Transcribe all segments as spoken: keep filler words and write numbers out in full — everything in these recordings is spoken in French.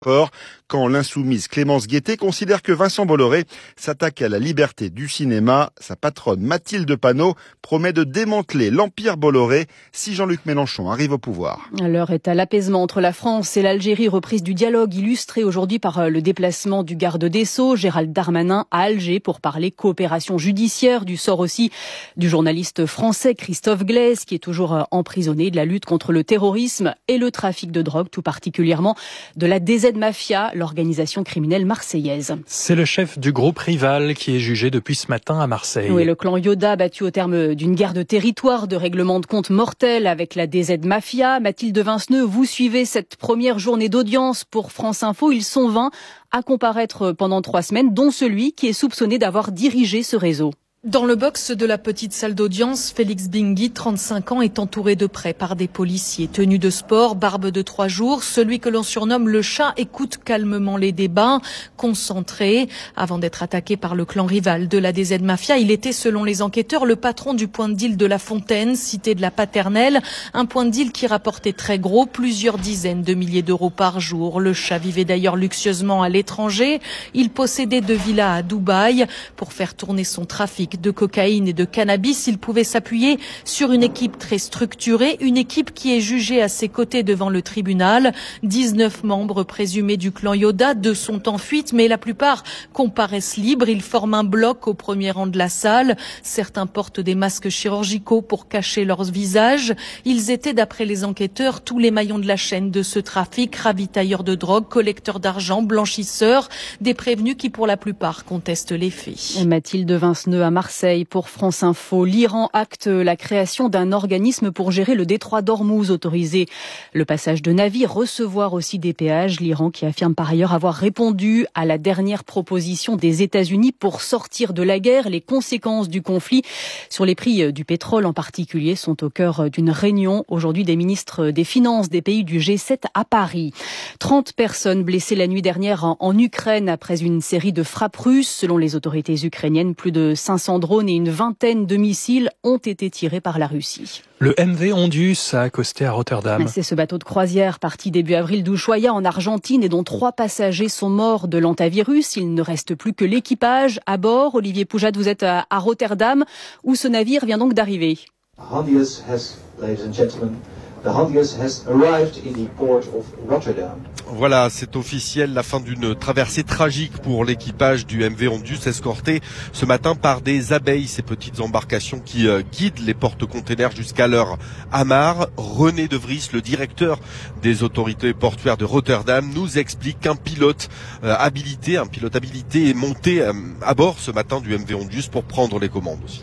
quand l'insoumise Clémence Guettet considère que Vincent Bolloré s'attaque à la liberté du cinéma. Sa patronne Mathilde Panot promet de démanteler l'empire Bolloré si Jean-Luc Mélenchon arrive au pouvoir. L'heure est à l'apaisement entre la France et l'Algérie, reprise du dialogue illustré aujourd'hui par le déplacement du garde des Sceaux, Gérald Darmanin, à Alger pour parler coopération judiciaire, du sort aussi du journaliste français Christophe Glaise qui est toujours emprisonné, de la lutte contre le terrorisme et le trafic de drogue, tout particulièrement de la D Z Mafia, l'organisation criminelle marseillaise. C'est le chef du groupe rival qui est jugé depuis ce matin à Marseille. Oui, le clan Yoda battu au terme d'une guerre de territoire, de règlement de compte mortel avec la D Z Mafia. Mathilde Vinceneux, vous suivez cette première journée d'audience pour France Info. Ils sont vingt à comparaître pendant trois semaines, dont celui qui est soupçonné d'avoir dirigé ce réseau. Dans le box de la petite salle d'audience, Félix Bingui, trente-cinq ans, est entouré de près par des policiers. Tenue de sport, barbe de trois jours, celui que l'on surnomme le chat écoute calmement les débats, concentré. Avant d'être attaqué par le clan rival de la D Z Mafia, il était, selon les enquêteurs, le patron du point de deal de La Fontaine, cité de la Paternelle. Un point de deal qui rapportait très gros, plusieurs dizaines de milliers d'euros par jour. Le chat vivait d'ailleurs luxueusement à l'étranger. Il possédait deux villas à Dubaï. Pour faire tourner son trafic de cocaïne et de cannabis, il pouvait s'appuyer sur une équipe très structurée, une équipe qui est jugée à ses côtés devant le tribunal. dix-neuf membres présumés du clan Yoda, deux sont en fuite, mais la plupart comparaissent libres. Ils forment un bloc au premier rang de la salle. Certains portent des masques chirurgicaux pour cacher leurs visages. Ils étaient, d'après les enquêteurs, tous les maillons de la chaîne de ce trafic, ravitailleurs de drogue, collecteurs d'argent, blanchisseurs, des prévenus qui, pour la plupart, contestent les faits. Et Mathilde Vinceneux à Marseille pour France Info. L'Iran acte la création d'un organisme pour gérer le détroit d'Ormuz, autoriser le passage de navires, recevoir aussi des péages. L'Iran qui affirme par ailleurs avoir répondu à la dernière proposition des États-Unis pour sortir de la guerre. Les conséquences du conflit sur les prix du pétrole en particulier sont au cœur d'une réunion aujourd'hui des ministres des Finances des pays du G sept à Paris. trente personnes blessées la nuit dernière en, en Ukraine après une série de frappes russes. Selon les autorités ukrainiennes, plus de cinq cents drones et une vingtaine de missiles ont été tirés par la Russie. Le M V Ondius a accosté à Rotterdam. C'est ce bateau de croisière parti début avril d'Ushuaïa en Argentine et dont trois passagers sont morts de l'antavirus. Il ne reste plus que l'équipage à bord. Olivier Poujade, vous êtes à Rotterdam où ce navire vient donc d'arriver. Hondius has, ladies and gentlemen, the Hondius has arrived in the port of Rotterdam. Voilà, c'est officiel, la fin d'une traversée tragique pour l'équipage du M V Ondius, escorté ce matin par des abeilles, ces petites embarcations qui euh, guident les porte-containers jusqu'à leur amarre. René De Vries, le directeur des autorités portuaires de Rotterdam, nous explique qu'un pilote euh, habilité, un pilote habilité est monté euh, à bord ce matin du M V Ondius pour prendre les commandes aussi.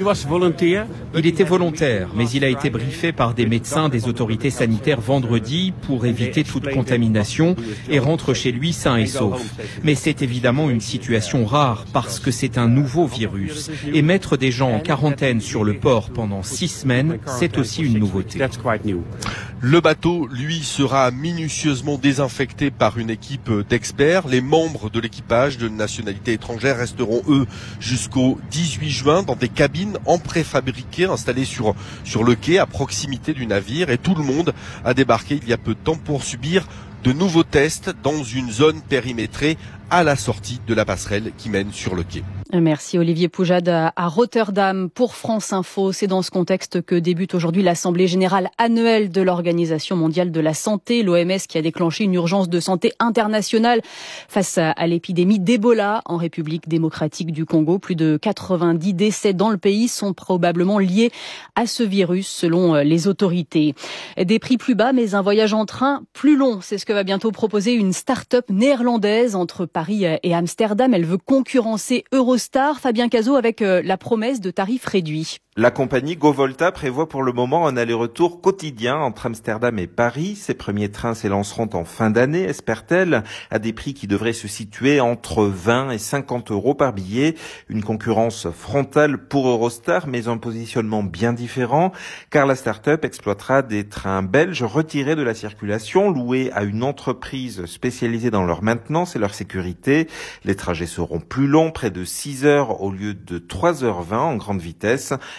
Il était volontaire, mais il a été briefé par des médecins des autorités sanitaires vendredi pour éviter toute contamination et rentre chez lui sain et sauf. Mais c'est évidemment une situation rare parce que c'est un nouveau virus. Et mettre des gens en quarantaine sur le port pendant six semaines, c'est aussi une nouveauté. Le bateau, lui, sera minutieusement désinfecté par une équipe d'experts. Les membres de l'équipage de nationalité étrangère resteront, eux, jusqu'au dix-huit juin dans des cabines en préfabriqué installées sur, sur le quai à proximité du navire. Et tout le monde a débarqué il y a peu de temps pour subir de nouveaux tests dans une zone périmétrée à la sortie de la passerelle qui mène sur le quai. Merci Olivier Poujade à Rotterdam pour France Info. C'est dans ce contexte que débute aujourd'hui l'Assemblée générale annuelle de l'Organisation mondiale de la santé, l'O M S, qui a déclenché une urgence de santé internationale face à, à l'épidémie d'Ebola en République démocratique du Congo. Plus de quatre-vingt-dix décès dans le pays sont probablement liés à ce virus selon les autorités. Des prix plus bas mais un voyage en train plus long, c'est ce que va bientôt proposer une start-up néerlandaise entre Paris et Amsterdam. Elle veut concurrencer Eurostar. Fabien Cazot avec la promesse de tarifs réduits. La compagnie GoVolta prévoit pour le moment un aller-retour quotidien entre Amsterdam et Paris. Ces premiers trains s'élanceront en fin d'année, espère-t-elle, à des prix qui devraient se situer entre vingt et cinquante euros par billet. Une concurrence frontale pour Eurostar, mais un positionnement bien différent, car la start-up exploitera des trains belges retirés de la circulation, loués à une entreprise spécialisée dans leur maintenance et leur sécurité. Les trajets seront plus longs, près de six heures au lieu de trois heures vingt en grande vitesse.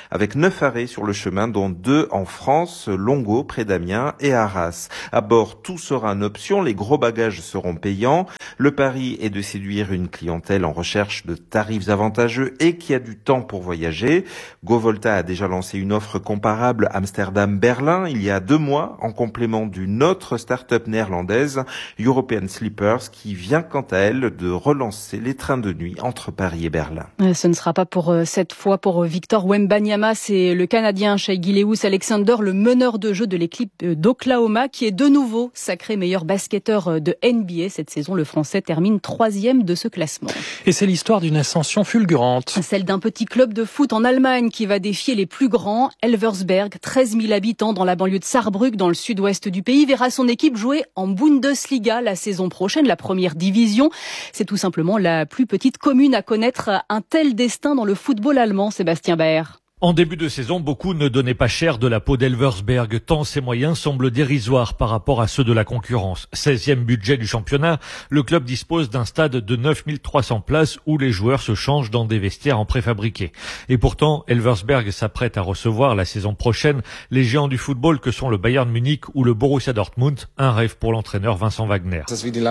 avec neuf arrêts sur le chemin, dont deux en France, Longo, près d'Amiens, et Arras. À bord, tout sera en option, les gros bagages seront payants. Le pari est de séduire une clientèle en recherche de tarifs avantageux et qui a du temps pour voyager. GoVolta a déjà lancé une offre comparable Amsterdam-Berlin il y a deux mois, en complément d'une autre start-up néerlandaise, European Sleepers, qui vient quant à elle de relancer les trains de nuit entre Paris et Berlin. Ce ne sera pas pour euh, cette fois pour Victor Wembanyama, c'est le Canadien Shai Gilgeous-Alexander, le meneur de jeu de l'équipe d'Oklahoma, qui est de nouveau sacré meilleur basketteur de N B A. Cette saison, le Français termine troisième de ce classement. Et c'est l'histoire d'une ascension fulgurante. Celle d'un petit club de foot en Allemagne qui va défier les plus grands. Elversberg, treize mille habitants dans la banlieue de Saarbrück, dans le sud-ouest du pays, verra son équipe jouer en Bundesliga la saison prochaine, la première division. C'est tout simplement la plus petite commune à connaître un tel destin dans le football allemand, Sébastien Baer. En début de saison, beaucoup ne donnaient pas cher de la peau d'Elversberg, tant ses moyens semblent dérisoires par rapport à ceux de la concurrence. seizième budget du championnat, le club dispose d'un stade de neuf mille trois cents places où les joueurs se changent dans des vestiaires en préfabriqué. Et pourtant, Elversberg s'apprête à recevoir la saison prochaine les géants du football que sont le Bayern Munich ou le Borussia Dortmund, un rêve pour l'entraîneur Vincent Wagner.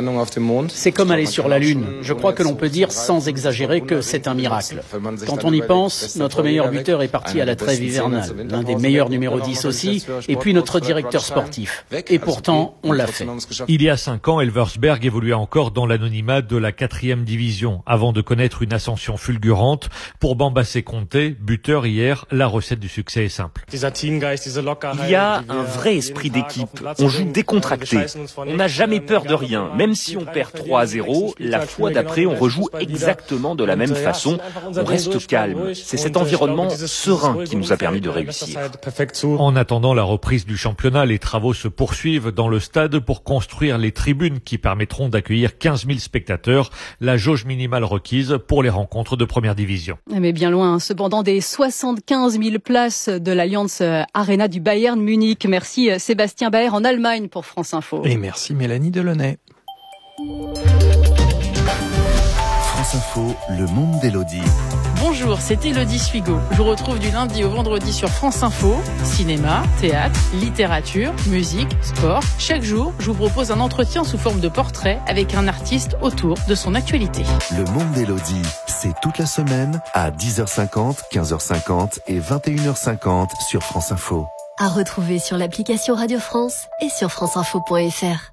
C'est comme aller sur la Lune. Je crois que l'on peut dire sans exagérer que c'est un miracle. Quand on y pense, notre meilleur buteur est parti à la trêve hivernale, l'un des meilleurs numéro dix aussi, et puis notre directeur sportif. Et pourtant, on l'a fait. Il y a cinq ans, Elversberg évoluait encore dans l'anonymat de la quatrième division, avant de connaître une ascension fulgurante. Pour Bambassé Conté, buteur hier, la recette du succès est simple. Il y a un vrai esprit d'équipe. On joue décontracté. On n'a jamais peur de rien. Même si on perd trois à zéro, la fois d'après, on rejoue exactement de la même façon. On reste calme. C'est cet environnement serein qui nous a permis de réussir. En attendant la reprise du championnat, les travaux se poursuivent dans le stade pour construire les tribunes qui permettront d'accueillir quinze mille spectateurs, la jauge minimale requise pour les rencontres de première division. Mais bien loin, cependant, des soixante-quinze mille places de l'Allianz Arena du Bayern Munich. Merci Sébastien Baer en Allemagne pour France Info. Et merci Mélanie Delaunay. France Info, le monde d'Élodie. Bonjour, c'est Élodie Suigo. Je vous retrouve du lundi au vendredi sur France Info. Cinéma, théâtre, littérature, musique, sport. Chaque jour, je vous propose un entretien sous forme de portrait avec un artiste autour de son actualité. Le monde d'Élodie, c'est toute la semaine à dix heures cinquante, quinze heures cinquante et vingt et une heures cinquante sur France Info. À retrouver sur l'application Radio France et sur franceinfo point f r.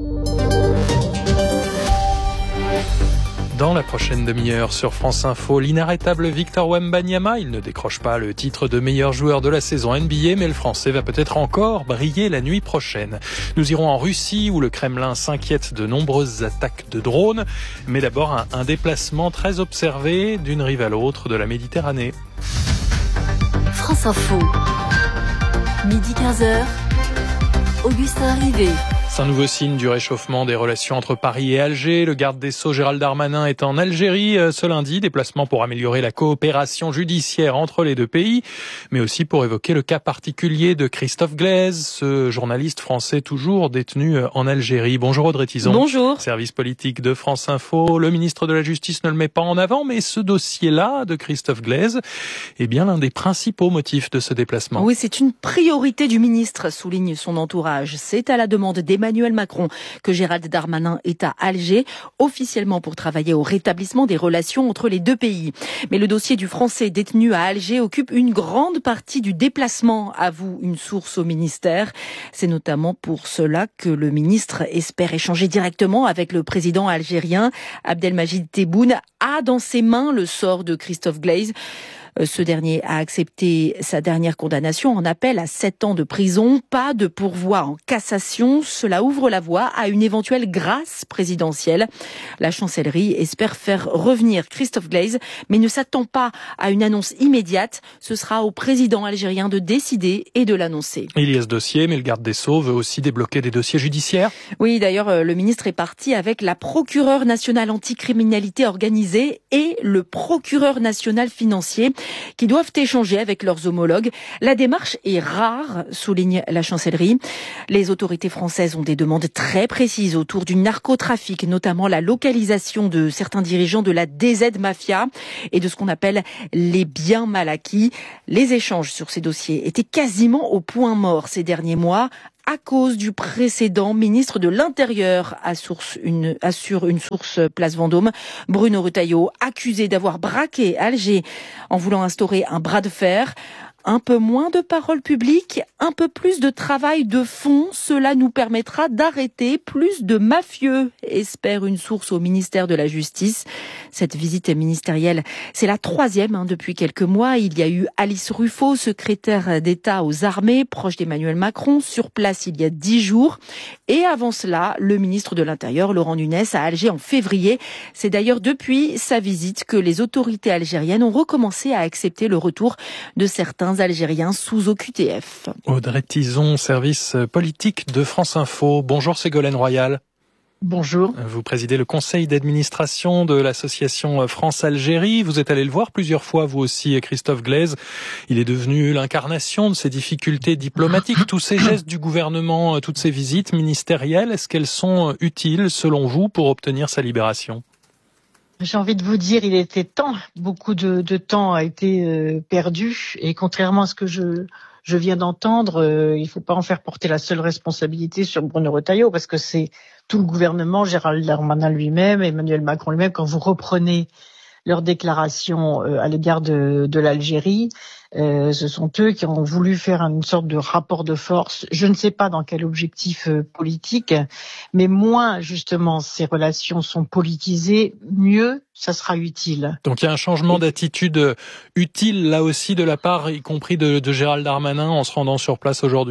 Dans la prochaine demi-heure sur France Info, l'inarrêtable Victor Wembanyama, il ne décroche pas le titre de meilleur joueur de la saison N B A, mais le Français va peut-être encore briller la nuit prochaine. Nous irons en Russie où le Kremlin s'inquiète de nombreuses attaques de drones, mais d'abord un, un déplacement très observé d'une rive à l'autre de la Méditerranée. France Info, midi quinze heures, Augustin Rivet. C'est un nouveau signe du réchauffement des relations entre Paris et Alger. Le garde des Sceaux Gérald Darmanin est en Algérie ce lundi, déplacement pour améliorer la coopération judiciaire entre les deux pays, mais aussi pour évoquer le cas particulier de Christophe Glaise, ce journaliste français toujours détenu en Algérie. Bonjour Audrey Tison. Bonjour. Service politique de France Info. Le ministre de la Justice ne le met pas en avant, mais ce dossier-là de Christophe Glaise est bien l'un des principaux motifs de ce déplacement. Oui, c'est une priorité du ministre, souligne son entourage. C'est à la demande des Emmanuel Macron que Gérald Darmanin est à Alger, officiellement pour travailler au rétablissement des relations entre les deux pays. Mais le dossier du Français détenu à Alger occupe une grande partie du déplacement, avoue une source au ministère. C'est notamment pour cela que le ministre espère échanger directement avec le président algérien. Abdelmajid Tebboune a dans ses mains le sort de Christophe Glaise. Ce dernier a accepté sa dernière condamnation en appel à sept ans de prison. Pas de pourvoi en cassation. Cela ouvre la voie à une éventuelle grâce présidentielle. La chancellerie espère faire revenir Christophe Glaise, mais ne s'attend pas à une annonce immédiate. Ce sera au président algérien de décider et de l'annoncer. Il y a ce dossier, mais le garde des Sceaux veut aussi débloquer des dossiers judiciaires. Oui, d'ailleurs, le ministre est parti avec la procureure nationale anticriminalité organisée et le procureur national financier. qui doivent échanger avec leurs homologues. La démarche est rare, souligne la chancellerie. Les autorités françaises ont des demandes très précises autour du narcotrafic, notamment la localisation de certains dirigeants de la D Z Mafia et de ce qu'on appelle les biens mal acquis. Les échanges sur ces dossiers étaient quasiment au point mort ces derniers mois à cause du précédent ministre de l'Intérieur, assure une, assure une source Place Vendôme, Bruno Retailleau, accusé d'avoir braqué Alger en voulant instaurer un bras de fer. Un peu moins de paroles publiques, un peu plus de travail de fond, cela nous permettra d'arrêter plus de mafieux, espère une source au ministère de la Justice. Cette visite ministérielle, c'est la troisième hein, depuis quelques mois. Il y a eu Alice Ruffo, secrétaire d'État aux armées, proche d'Emmanuel Macron, sur place il y a dix jours. Et avant cela, le ministre de l'Intérieur, Laurent Nunez, à Alger en février. C'est d'ailleurs depuis sa visite que les autorités algériennes ont recommencé à accepter le retour de certains Algériens sous O Q T F. Audrey Tizon, service politique de France Info. Bonjour Ségolène Royal. Bonjour. Vous présidez le conseil d'administration de l'association France-Algérie. Vous êtes allé le voir plusieurs fois, vous aussi, Christophe Glaise. Il est devenu l'incarnation de ces difficultés diplomatiques. Tous ces gestes du gouvernement, toutes ces visites ministérielles, est-ce qu'elles sont utiles, selon vous, pour obtenir sa libération ? J'ai envie de vous dire, il était temps. Beaucoup de, de temps a été euh, perdu. Et contrairement à ce que je, je viens d'entendre, euh, il ne faut pas en faire porter la seule responsabilité sur Bruno Retailleau, parce que c'est tout le gouvernement, Gérald Darmanin lui-même, Emmanuel Macron lui-même, quand vous reprenez leurs déclarations euh, à l'égard de, de l'Algérie, euh, ce sont eux qui ont voulu faire une sorte de rapport de force. Je ne sais pas dans quel objectif euh, politique, mais moins justement ces relations sont politisées, mieux ça sera utile. Donc il y a un changement d'attitude utile là aussi de la part, y compris de, de Gérald Darmanin, en se rendant sur place aujourd'hui ?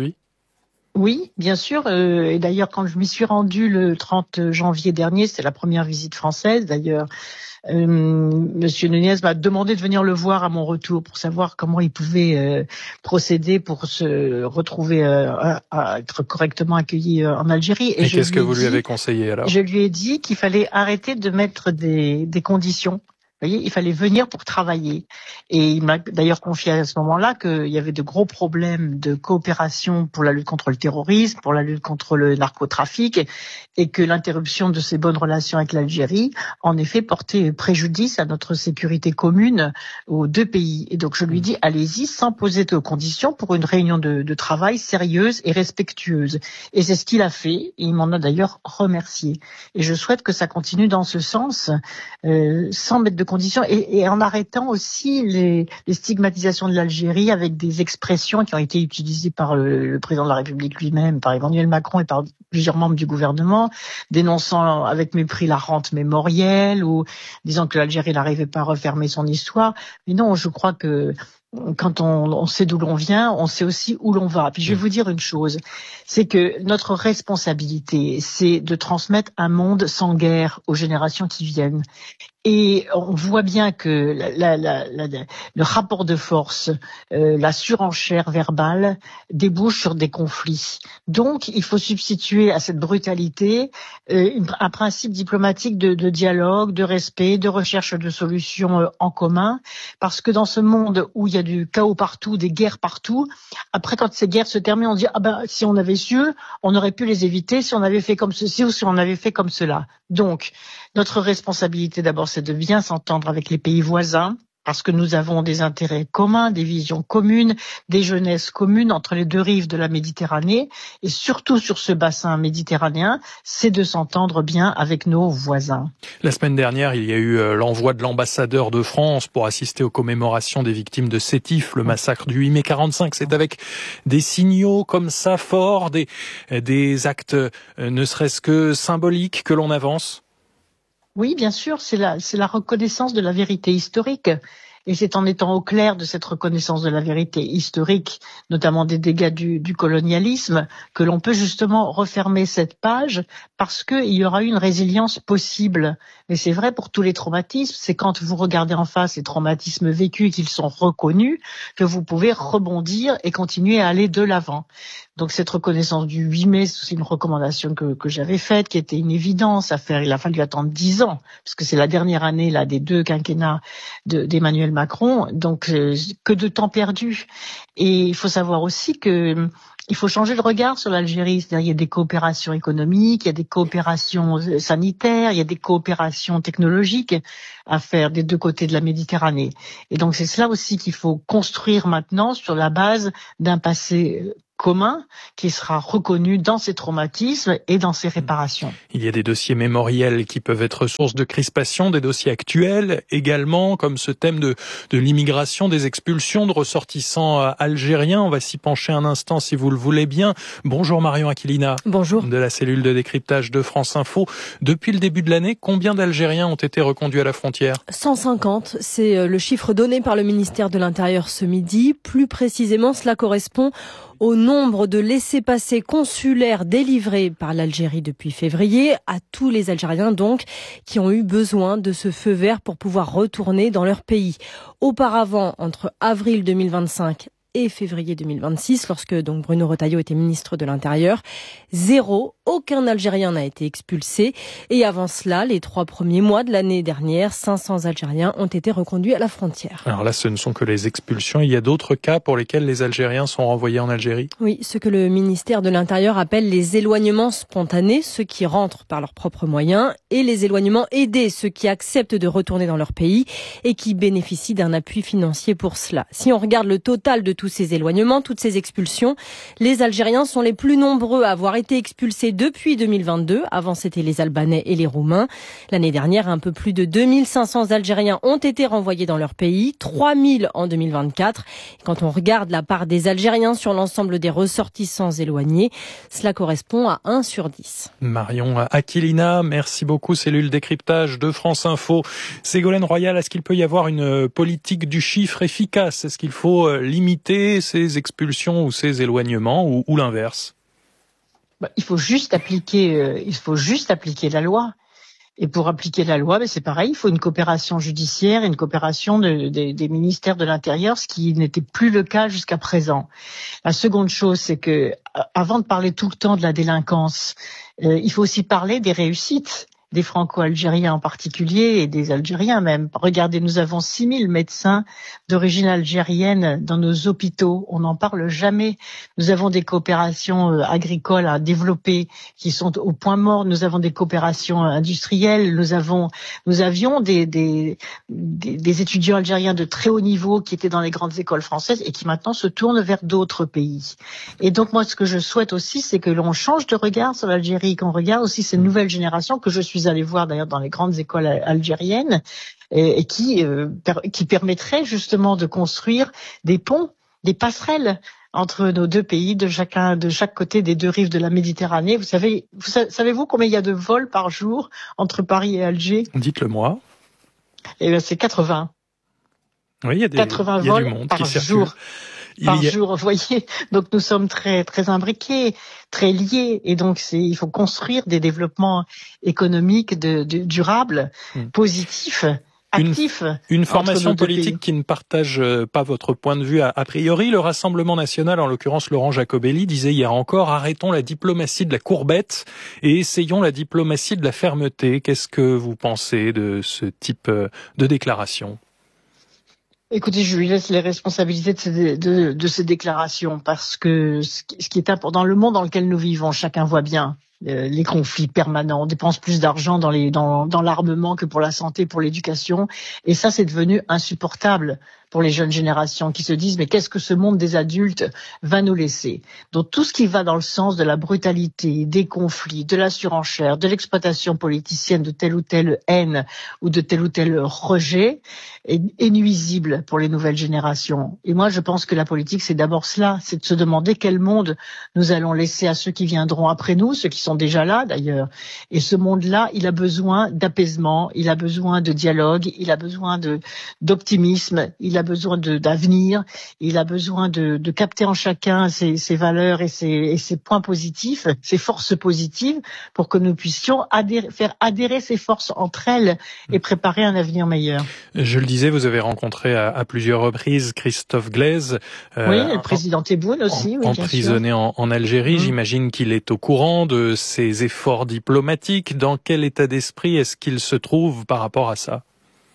Oui, bien sûr. Euh, et d'ailleurs, quand je m'y suis rendue le trente janvier dernier, c'était la première visite française d'ailleurs, Euh, Monsieur Nunez m'a demandé de venir le voir à mon retour pour savoir comment il pouvait euh, procéder pour se retrouver euh, à, à être correctement accueilli euh, en Algérie. Et, Et qu'est-ce que vous lui avez conseillé alors ? Je lui ai dit qu'il fallait arrêter de mettre des, des conditions. Vous voyez, il fallait venir pour travailler. Et il m'a d'ailleurs confié à ce moment-là qu'il y avait de gros problèmes de coopération pour la lutte contre le terrorisme, pour la lutte contre le narcotrafic, et que l'interruption de ces bonnes relations avec l'Algérie, en effet, portait préjudice à notre sécurité commune aux deux pays. Et donc je lui dis, allez-y sans poser de conditions pour une réunion de, de travail sérieuse et respectueuse. Et c'est ce qu'il a fait. Et il m'en a d'ailleurs remercié. Et je souhaite que ça continue dans ce sens, euh, sans mettre de conditions et, et en arrêtant aussi les, les stigmatisations de l'Algérie avec des expressions qui ont été utilisées par le, le président de la République lui-même, par Emmanuel Macron et par plusieurs membres du gouvernement, dénonçant avec mépris la rente mémorielle ou disant que l'Algérie n'arrivait pas à refermer son histoire. Mais non, je crois que quand on, on sait d'où l'on vient, on sait aussi où l'on va. Puis je vais vous dire une chose, c'est que notre responsabilité, c'est de transmettre un monde sans guerre aux générations qui viennent. Et on voit bien que la, la, la, la, le rapport de force, euh, la surenchère verbale débouche sur des conflits. Donc, il faut substituer à cette brutalité euh, un principe diplomatique de, de dialogue, de respect, de recherche de solutions euh, en commun. Parce que dans ce monde où il y a du chaos partout, des guerres partout, après quand ces guerres se terminent, on dit ah ben si on avait su, on aurait pu les éviter si on avait fait comme ceci ou si on avait fait comme cela. Donc, notre responsabilité d'abord, c'est de bien s'entendre avec les pays voisins, parce que nous avons des intérêts communs, des visions communes, des jeunesses communes entre les deux rives de la Méditerranée, et surtout sur ce bassin méditerranéen, c'est de s'entendre bien avec nos voisins. La semaine dernière, il y a eu l'envoi de l'ambassadeur de France pour assister aux commémorations des victimes de Sétif, le massacre du huit mai quarante-cinq. C'est avec des signaux comme ça forts, des, des actes ne serait-ce que symboliques que l'on avance ? Oui, bien sûr, c'est la, c'est la reconnaissance de la vérité historique. Et c'est en étant au clair de cette reconnaissance de la vérité historique, notamment des dégâts du, du colonialisme, que l'on peut justement refermer cette page parce qu'il y aura une résilience possible. Mais c'est vrai pour tous les traumatismes, c'est quand vous regardez en face les traumatismes vécus, qu'ils sont reconnus, que vous pouvez rebondir et continuer à aller de l'avant. Donc cette reconnaissance du huit mai, c'est aussi une recommandation que, que j'avais faite, qui était une évidence à faire. Il a fallu attendre dix ans, parce que c'est la dernière année là des deux quinquennats de, d'Emmanuel Emmanuel Macron. Donc, euh, que de temps perdu. Et il faut savoir aussi que il faut changer le regard sur l'Algérie. C'est-à-dire, il y a des coopérations économiques, il y a des coopérations sanitaires, il y a des coopérations technologiques à faire des deux côtés de la Méditerranée. Et donc, c'est cela aussi qu'il faut construire maintenant sur la base d'un passé commun qui sera reconnu dans ses traumatismes et dans ses réparations. Il y a des dossiers mémoriels qui peuvent être source de crispation, des dossiers actuels également, comme ce thème de, de l'immigration, des expulsions de ressortissants algériens. On va s'y pencher un instant si vous le voulez bien. Bonjour Marion Aquilina. Bonjour. De la cellule de décryptage de France Info. Depuis le début de l'année, combien d'Algériens ont été reconduits à la frontière ? cent cinquante, c'est le chiffre donné par le ministère de l'Intérieur ce midi. Plus précisément, cela correspond au nombre de laissez-passer consulaires délivrés par l'Algérie depuis février, à tous les Algériens donc, qui ont eu besoin de ce feu vert pour pouvoir retourner dans leur pays. Auparavant, entre avril deux mille vingt-cinq et février deux mille vingt-six, lorsque donc Bruno Retailleau était ministre de l'Intérieur, zéro, aucun Algérien n'a été expulsé. Et avant cela, les trois premiers mois de l'année dernière, cinq cents Algériens ont été reconduits à la frontière. Alors là, ce ne sont que les expulsions. Il y a d'autres cas pour lesquels les Algériens sont renvoyés en Algérie ? Oui, ce que le ministère de l'Intérieur appelle les éloignements spontanés, ceux qui rentrent par leurs propres moyens, et les éloignements aidés, ceux qui acceptent de retourner dans leur pays et qui bénéficient d'un appui financier pour cela. Si on regarde le total de tous ces éloignements, toutes ces expulsions, les Algériens sont les plus nombreux à avoir été expulsés depuis deux mille vingt-deux. Avant, c'était les Albanais et les Roumains. L'année dernière, un peu plus de deux mille cinq cents Algériens ont été renvoyés dans leur pays, trois mille en deux mille vingt-quatre. Quand on regarde la part des Algériens sur l'ensemble des ressortissants éloignés, cela correspond à un sur dix. Marion Aquilina, merci beaucoup. Cellule décryptage de France Info. Ségolène Royal, est-ce qu'il peut y avoir une politique du chiffre efficace ? Est-ce qu'il faut limiter ces expulsions ou ces éloignements ou, ou l'inverse ? Bah, il faut juste appliquer, euh, il faut juste appliquer la loi. Et pour appliquer la loi, ben c'est pareil, il faut une coopération judiciaire, une coopération de, de, des ministères de l'Intérieur, ce qui n'était plus le cas jusqu'à présent. La seconde chose, c'est que avant de parler tout le temps de la délinquance, euh, il faut aussi parler des réussites. Des Franco-Algériens en particulier et des Algériens même. Regardez, nous avons six mille médecins d'origine algérienne dans nos hôpitaux. On n'en parle jamais. Nous avons des coopérations agricoles à développer qui sont au point mort. Nous avons des coopérations industrielles. Nous avons, nous avions des, des, des, des étudiants algériens de très haut niveau qui étaient dans les grandes écoles françaises et qui maintenant se tournent vers d'autres pays. Et donc moi, ce que je souhaite aussi, c'est que l'on change de regard sur l'Algérie, qu'on regarde aussi ces nouvelles générations que je suis allée voir d'ailleurs dans les grandes écoles algériennes et, et qui, euh, per, qui permettraient justement de construire des ponts, des passerelles entre nos deux pays, de chacun, de chaque côté des deux rives de la Méditerranée. Vous savez, vous savez-vous combien il y a de vols par jour entre Paris et Alger ? Dites-le moi. Eh bien, c'est quatre-vingts. Oui, il y a des, quatre-vingts il y a vols du monde par qui jour. circule. Par il y a... jour, vous voyez. Donc nous sommes très très imbriqués, très liés, et donc c'est il faut construire des développements économiques de, de durables, hmm. positifs. Actif une, une formation politique qui ne partage pas votre point de vue a, a priori. Le Rassemblement national, en l'occurrence Laurent Jacobelli, disait hier encore « Arrêtons la diplomatie de la courbette et essayons la diplomatie de la fermeté ». Qu'est-ce que vous pensez de ce type de déclaration ? Écoutez, je lui laisse les responsabilités de ces, de, de ces déclarations parce que ce qui est important dans le monde dans lequel nous vivons, chacun voit bien euh, les conflits permanents. On dépense plus d'argent dans, les, dans, dans l'armement que pour la santé, pour l'éducation. Et ça, c'est devenu insupportable pour les jeunes générations qui se disent « mais qu'est-ce que ce monde des adultes va nous laisser ?» Donc tout ce qui va dans le sens de la brutalité, des conflits, de la surenchère, de l'exploitation politicienne de telle ou telle haine ou de tel ou tel rejet est, est nuisible pour les nouvelles générations. Et moi, je pense que la politique, c'est d'abord cela, c'est de se demander quel monde nous allons laisser à ceux qui viendront après nous, ceux qui sont déjà là d'ailleurs. Et ce monde-là, il a besoin d'apaisement, il a besoin de dialogue, il a besoin de, d'optimisme, il a besoin de, d'avenir, il a besoin de, de capter en chacun ses, ses valeurs et ses, et ses points positifs, ses forces positives, pour que nous puissions adhérer, faire adhérer ces forces entre elles et préparer un avenir meilleur. Je le disais, vous avez rencontré à, à plusieurs reprises Christophe Glaise. Euh, oui, le président Tebboune aussi. En, oui, emprisonné en, en Algérie, mmh. J'imagine qu'il est au courant de ses efforts diplomatiques. Dans quel état d'esprit est-ce qu'il se trouve par rapport à ça ?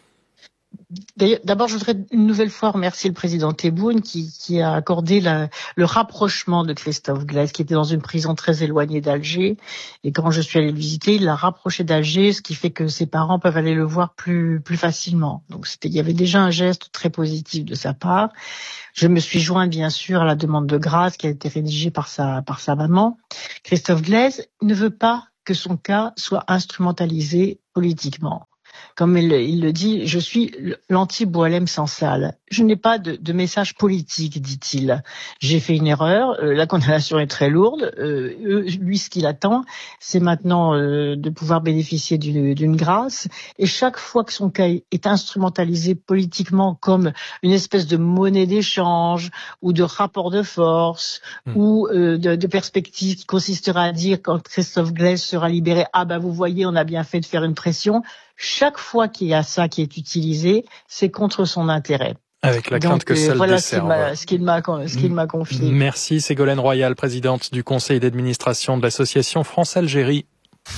D'abord, je voudrais une nouvelle fois remercier le président Tebboune qui, qui a accordé la, le rapprochement de Christophe Glaise, qui était dans une prison très éloignée d'Alger. Et quand je suis allée le visiter, il l'a rapproché d'Alger, ce qui fait que ses parents peuvent aller le voir plus, plus facilement. Donc, c'était, il y avait déjà un geste très positif de sa part. Je me suis joint, bien sûr, à la demande de grâce qui a été rédigée par sa, par sa maman. Christophe Glaise ne veut pas que son cas soit instrumentalisé politiquement. Comme il, il le dit, je suis l'anti-Boualem Sansal. Je n'ai pas de, de message politique, dit-il. J'ai fait une erreur, euh, la condamnation est très lourde. Euh, lui, ce qu'il attend, c'est maintenant euh, de pouvoir bénéficier d'une, d'une grâce. Et chaque fois que son cas est instrumentalisé politiquement comme une espèce de monnaie d'échange ou de rapport de force mmh. ou euh, de, de perspective qui consistera à dire quand Christophe Glaise sera libéré, ah ben vous voyez, on a bien fait de faire une pression. Chaque fois qu'il y a ça qui est utilisé, c'est contre son intérêt. Avec la crainte que ça le voilà desserve. Voilà ce qu'il m'a, ce qu'il m'a confié. Merci Ségolène Royal, présidente du conseil d'administration de l'association France-Algérie.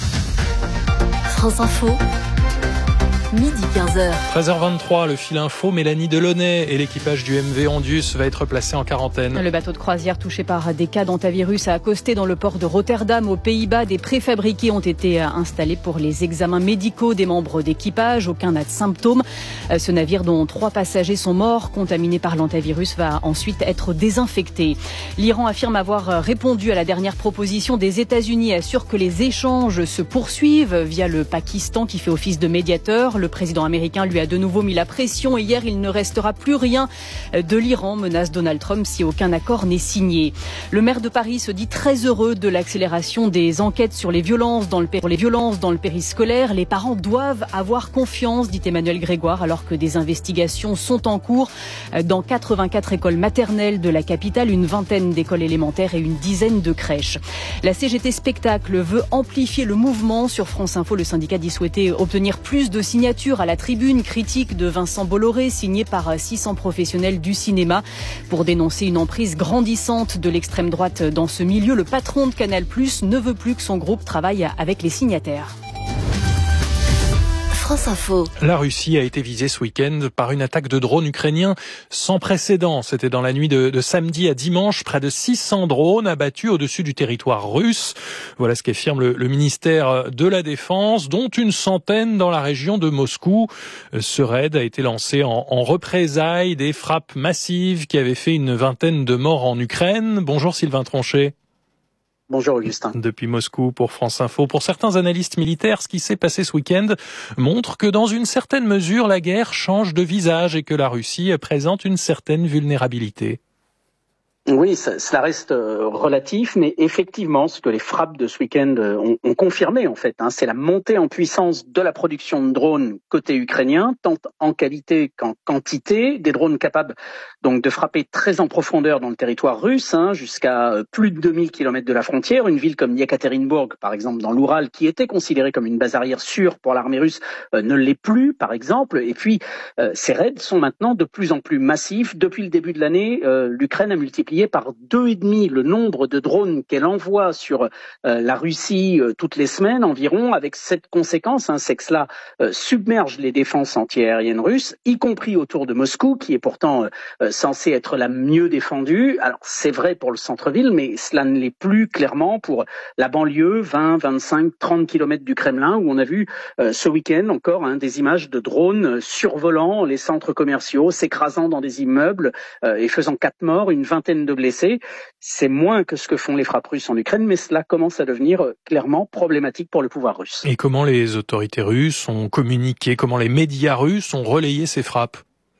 France Info. Midi quinze heures. treize heures vingt-trois, le fil info, Mélanie Delaunay et l'équipage du M V Ondius va être placé en quarantaine. Le bateau de croisière touché par des cas d'hantavirus a accosté dans le port de Rotterdam aux Pays-Bas. Des préfabriqués ont été installés pour les examens médicaux des membres d'équipage. Aucun n'a de symptômes. Ce navire dont trois passagers sont morts contaminés par l'hantavirus va ensuite être désinfecté. L'Iran affirme avoir répondu à la dernière proposition des États-Unis et assure que les échanges se poursuivent via le Pakistan qui fait office de médiateur. Le président américain lui a de nouveau mis la pression et hier il ne restera plus rien de l'Iran, menace Donald Trump si aucun accord n'est signé. Le maire de Paris se dit très heureux de l'accélération des enquêtes sur les violences dans le, pour les violences dans le périscolaire. Les parents doivent avoir confiance, dit Emmanuel Grégoire, alors que des investigations sont en cours dans quatre-vingt-quatre écoles maternelles de la capitale, une vingtaine d'écoles élémentaires et une dizaine de crèches. La C G T Spectacle veut amplifier le mouvement. Sur France Info, le syndicat dit souhaiter obtenir plus de signatures à la tribune critique de Vincent Bolloré, signée par six cents professionnels du cinéma. Pour dénoncer une emprise grandissante de l'extrême droite dans ce milieu, le patron de Canal plus, ne veut plus que son groupe travaille avec les signataires. France Info. La Russie a été visée ce week-end par une attaque de drones ukrainiens sans précédent. C'était dans la nuit de, de samedi à dimanche. Près de six cents drones abattus au-dessus du territoire russe. Voilà ce qu'affirme le, le ministère de la Défense, dont une centaine dans la région de Moscou. Ce raid a été lancé en, en représailles des frappes massives qui avaient fait une vingtaine de morts en Ukraine. Bonjour Sylvain Tronchet. Bonjour Augustin. Depuis Moscou pour France Info. Pour certains analystes militaires, ce qui s'est passé ce week-end montre que dans une certaine mesure, la guerre change de visage et que la Russie présente une certaine vulnérabilité. Oui, ça, cela reste euh, relatif, mais effectivement, ce que les frappes de ce week-end euh, ont, ont confirmé, en fait, hein, c'est la montée en puissance de la production de drones côté ukrainien, tant en qualité qu'en quantité, des drones capables donc de frapper très en profondeur dans le territoire russe, hein, jusqu'à euh, plus de deux mille kilomètres de la frontière. Une ville comme Yekaterinbourg, par exemple, dans l'Oural, qui était considérée comme une base arrière sûre pour l'armée russe, euh, ne l'est plus, par exemple. Et puis, euh, ces raids sont maintenant de plus en plus massifs. Depuis le début de l'année, euh, l'Ukraine a multiplié par deux et demi le nombre de drones qu'elle envoie sur euh, la Russie euh, toutes les semaines environ, avec cette conséquence, hein, c'est que cela euh, submerge les défenses antiaériennes russes, y compris autour de Moscou, qui est pourtant euh, censée être la mieux défendue. Alors c'est vrai pour le centre-ville, mais cela ne l'est plus clairement pour la banlieue, vingt, vingt-cinq, trente kilomètres du Kremlin, où on a vu euh, ce week-end encore hein, des images de drones survolant les centres commerciaux, s'écrasant dans des immeubles euh, et faisant quatre morts, une vingtaine de blessés. C'est moins que ce que font les frappes russes en Ukraine, mais cela commence à devenir clairement problématique pour le pouvoir russe. Et comment les autorités russes ont communiqué, comment les médias russes ont relayé ces frappes ?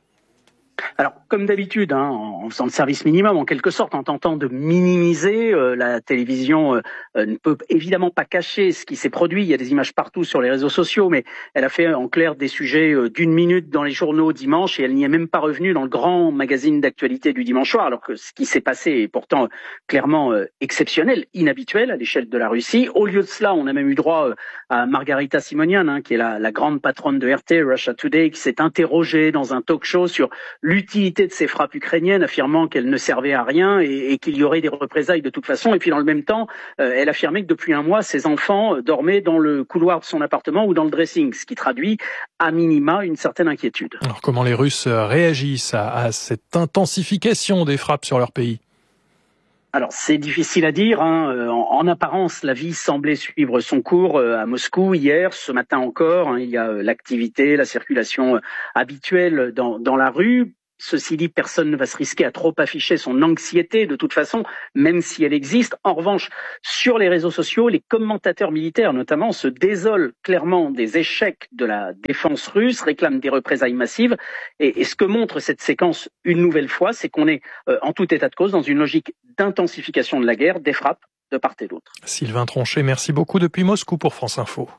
Alors, comme d'habitude, hein, en faisant le service minimum, en quelque sorte, en tentant de minimiser, euh, la télévision euh, ne peut évidemment pas cacher ce qui s'est produit. Il y a des images partout sur les réseaux sociaux, mais elle a fait en clair des sujets euh, d'une minute dans les journaux dimanche, et elle n'y est même pas revenue dans le grand magazine d'actualité du dimanche soir, alors que ce qui s'est passé est pourtant euh, clairement euh, exceptionnel, inhabituel à l'échelle de la Russie. Au lieu de cela, on a même eu droit euh, à Margarita Simonian, hein, qui est la, la grande patronne de R T, Russia Today, qui s'est interrogée dans un talk-show sur l'utilité l'inutilité de ces frappes ukrainiennes, affirmant qu'elles ne servaient à rien et, et qu'il y aurait des représailles de toute façon. Et puis dans le même temps, euh, elle affirmait que depuis un mois, ses enfants dormaient dans le couloir de son appartement ou dans le dressing, ce qui traduit à minima une certaine inquiétude. Alors comment les Russes réagissent à, à cette intensification des frappes sur leur pays ? Alors c'est difficile à dire, hein. en, en apparence la vie semblait suivre son cours à Moscou hier, ce matin encore, hein. Il y a l'activité, la circulation habituelle dans, dans la rue. Ceci dit, personne ne va se risquer à trop afficher son anxiété de toute façon, même si elle existe. En revanche, sur les réseaux sociaux, les commentateurs militaires notamment se désolent clairement des échecs de la défense russe, réclament des représailles massives. Et, et ce que montre cette séquence une nouvelle fois, c'est qu'on est euh, en tout état de cause dans une logique d'intensification de la guerre, des frappes de part et d'autre. Sylvain Tronchet, merci beaucoup depuis Moscou pour France Info.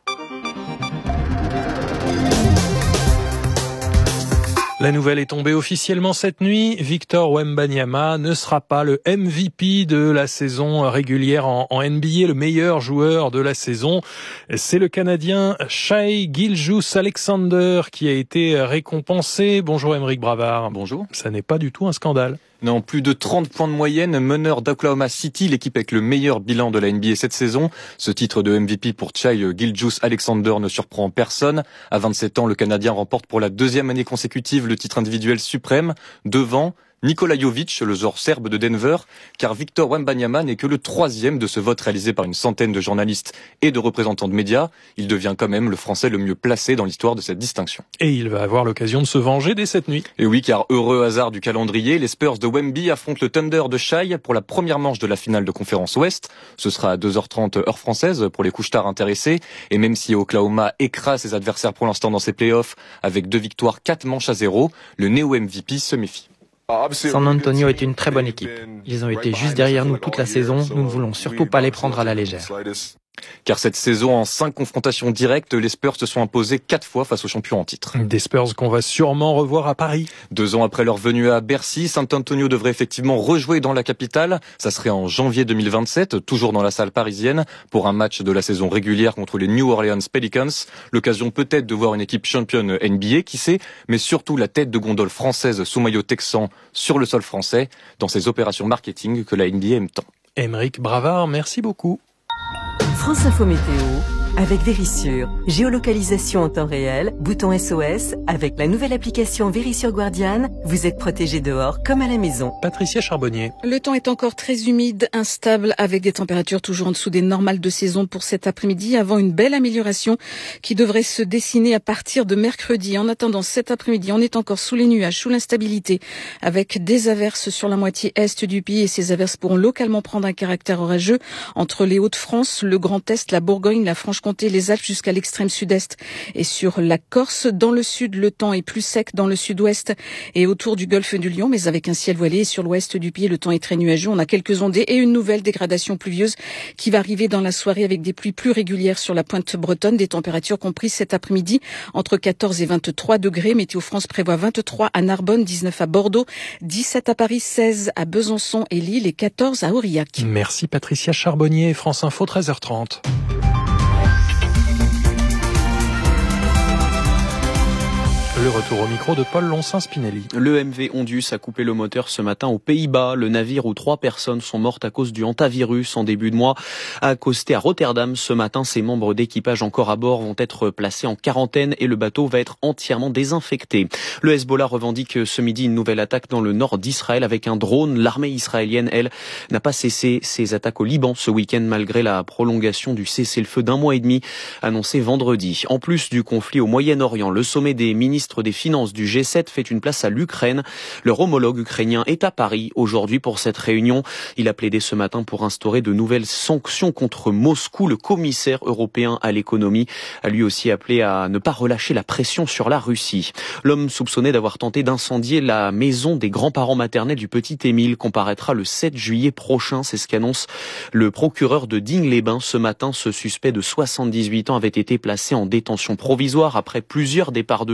La nouvelle est tombée officiellement cette nuit. Victor Wembanyama ne sera pas le M V P de la saison régulière en, en N B A, le meilleur joueur de la saison. C'est le Canadien Shai Gilgeous-Alexander qui a été récompensé. Bonjour Aymeric Bravard. Bonjour. Ça n'est pas du tout un scandale. Non, plus de trente points de moyenne, meneur d'Oklahoma City, l'équipe avec le meilleur bilan de la N B A cette saison. Ce titre de M V P pour Shai Gilgeous-Alexander ne surprend personne. À vingt-sept ans, le Canadien remporte pour la deuxième année consécutive le titre individuel suprême, devant Nikola Jovic, le joueur serbe de Denver, car Victor Wembanyama n'est que le troisième de ce vote réalisé par une centaine de journalistes et de représentants de médias. Il devient quand même le Français le mieux placé dans l'histoire de cette distinction. Et il va avoir l'occasion de se venger dès cette nuit. Et oui, car heureux hasard du calendrier, les Spurs de Wemby affrontent le Thunder de Shai pour la première manche de la finale de conférence Ouest. Ce sera à deux heures trente heure française pour les couche-tard intéressés. Et même si Oklahoma écrase ses adversaires pour l'instant dans ses playoffs avec deux victoires, quatre manches à zéro, le néo-M V P se méfie. San Antonio est une très bonne équipe. Ils ont été juste derrière nous toute la saison. Nous ne voulons surtout pas les prendre à la légère. Car cette saison, en cinq confrontations directes, les Spurs se sont imposés quatre fois face aux champions en titre. Des Spurs qu'on va sûrement revoir à Paris. Deux ans après leur venue à Bercy, San Antonio devrait effectivement rejouer dans la capitale. Ça serait en janvier deux mille vingt-sept, toujours dans la salle parisienne, pour un match de la saison régulière contre les New Orleans Pelicans. L'occasion peut-être de voir une équipe championne N B A, qui sait, mais surtout la tête de gondole française sous maillot texan sur le sol français, dans ces opérations marketing que la N B A aime tant. Aymeric Bravard, merci beaucoup. France Info Météo avec Vérissure. Géolocalisation en temps réel, bouton S O S. Avec la nouvelle application Vérissure Guardian, vous êtes protégé dehors comme à la maison. Patricia Charbonnier. Le temps est encore très humide, instable, avec des températures toujours en dessous des normales de saison pour cet après-midi, avant une belle amélioration qui devrait se dessiner à partir de mercredi. En attendant cet après-midi, on est encore sous les nuages, sous l'instabilité, avec des averses sur la moitié est du pays, et ces averses pourront localement prendre un caractère orageux entre les Hauts-de-France, le Grand Est, la Bourgogne, la Franche-Comté, les Alpes jusqu'à l'extrême sud-est et sur la Corse. Dans le sud, le temps est plus sec dans le sud-ouest et autour du golfe du Lion, mais avec un ciel voilé. Sur l'ouest du pays, le temps est très nuageux. On a quelques ondées et une nouvelle dégradation pluvieuse qui va arriver dans la soirée avec des pluies plus régulières sur la pointe bretonne. Des températures comprises cet après-midi entre quatorze et vingt-trois degrés. Météo France prévoit vingt-trois à Narbonne, dix-neuf à Bordeaux, dix-sept à Paris, seize à Besançon et Lille et quatorze à Aurillac. Merci Patricia Charbonnier. France Info, treize heures trente. Le retour au micro de Paul Loncin-Spinelli. Le M V Ondus a coupé le moteur ce matin aux Pays-Bas. Le navire où trois personnes sont mortes à cause du hantavirus en début de mois a accosté à Rotterdam ce matin. Ses membres d'équipage encore à bord vont être placés en quarantaine et le bateau va être entièrement désinfecté. Le Hezbollah revendique ce midi une nouvelle attaque dans le nord d'Israël avec un drone. L'armée israélienne, elle, n'a pas cessé ses attaques au Liban ce week-end malgré la prolongation du cessez-le-feu d'un mois et demi annoncé vendredi. En plus du conflit au Moyen-Orient, le sommet des ministres des Finances du G sept fait une place à l'Ukraine. Leur homologue ukrainien est à Paris aujourd'hui pour cette réunion. Il a plaidé ce matin pour instaurer de nouvelles sanctions contre Moscou. Le commissaire européen à l'économie a lui aussi appelé à ne pas relâcher la pression sur la Russie. L'homme soupçonné d'avoir tenté d'incendier la maison des grands-parents maternels du petit Émile comparaîtra le sept juillet prochain. C'est ce qu'annonce le procureur de Digne-les-Bains ce matin. Ce suspect de soixante-dix-huit ans avait été placé en détention provisoire après plusieurs départs de feu.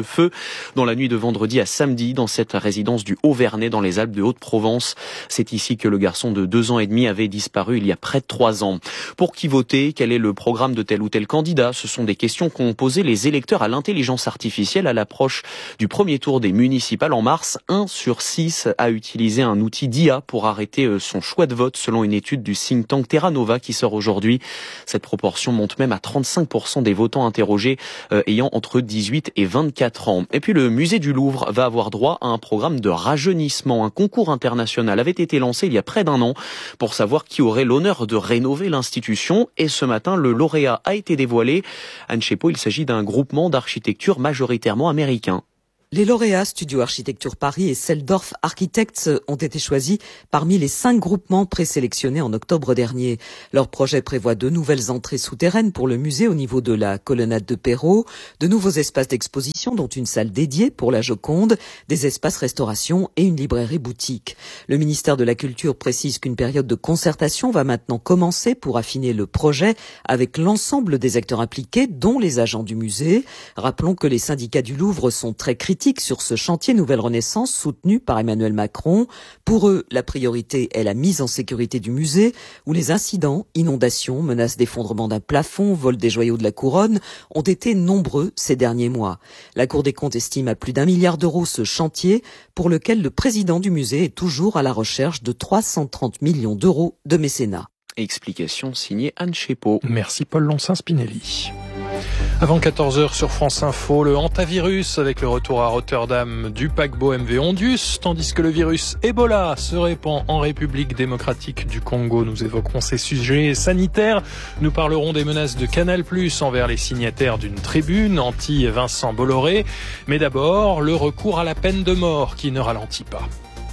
dans la nuit de vendredi à samedi dans cette résidence du Haut-Vernay dans les Alpes de Haute-Provence. C'est ici que le garçon de deux ans et demi avait disparu il y a près de trois ans. Pour qui voter? Quel est le programme de tel ou tel candidat? Ce sont des questions qu'ont posées les électeurs à l'intelligence artificielle à l'approche du premier tour des municipales en mars. Un sur six a utilisé un outil d'I A pour arrêter son choix de vote selon une étude du think tank Terra Nova qui sort aujourd'hui. Cette proportion monte même à trente-cinq pour cent des votants interrogés euh, ayant entre dix-huit et vingt-quatre ans. Et puis le musée du Louvre va avoir droit à un programme de rajeunissement. Un concours international avait été lancé il y a près d'un an pour savoir qui aurait l'honneur de rénover l'institution. Et ce matin, le lauréat a été dévoilé. Anne Chepo, il s'agit d'un groupement d'architecture majoritairement américain. Les lauréats Studio Architecture Paris et Seldorf Architects ont été choisis parmi les cinq groupements présélectionnés en octobre dernier. Leur projet prévoit deux nouvelles entrées souterraines pour le musée au niveau de la colonnade de Perrault, de nouveaux espaces d'exposition dont une salle dédiée pour la Joconde, des espaces restauration et une librairie boutique. Le ministère de la Culture précise qu'une période de concertation va maintenant commencer pour affiner le projet avec l'ensemble des acteurs impliqués, dont les agents du musée. Rappelons que les syndicats du Louvre sont très critiques sur ce chantier Nouvelle Renaissance soutenu par Emmanuel Macron. Pour eux, la priorité est la mise en sécurité du musée où les incidents, inondations, menaces d'effondrement d'un plafond, vol des joyaux de la couronne ont été nombreux ces derniers mois. La Cour des comptes estime à plus d'un milliard d'euros ce chantier pour lequel le président du musée est toujours à la recherche de trois cent trente millions d'euros de mécénat. Explication signée Anne Chepo. Merci Paul Lonsin-Spinelli. Avant quatorze heures sur France Info, le hantavirus avec le retour à Rotterdam du paquebot M V Ondius, tandis que le virus Ebola se répand en République démocratique du Congo. Nous évoquerons ces sujets sanitaires. Nous parlerons des menaces de Canal plus, envers les signataires d'une tribune anti-Vincent Bolloré. Mais d'abord, le recours à la peine de mort qui ne ralentit pas.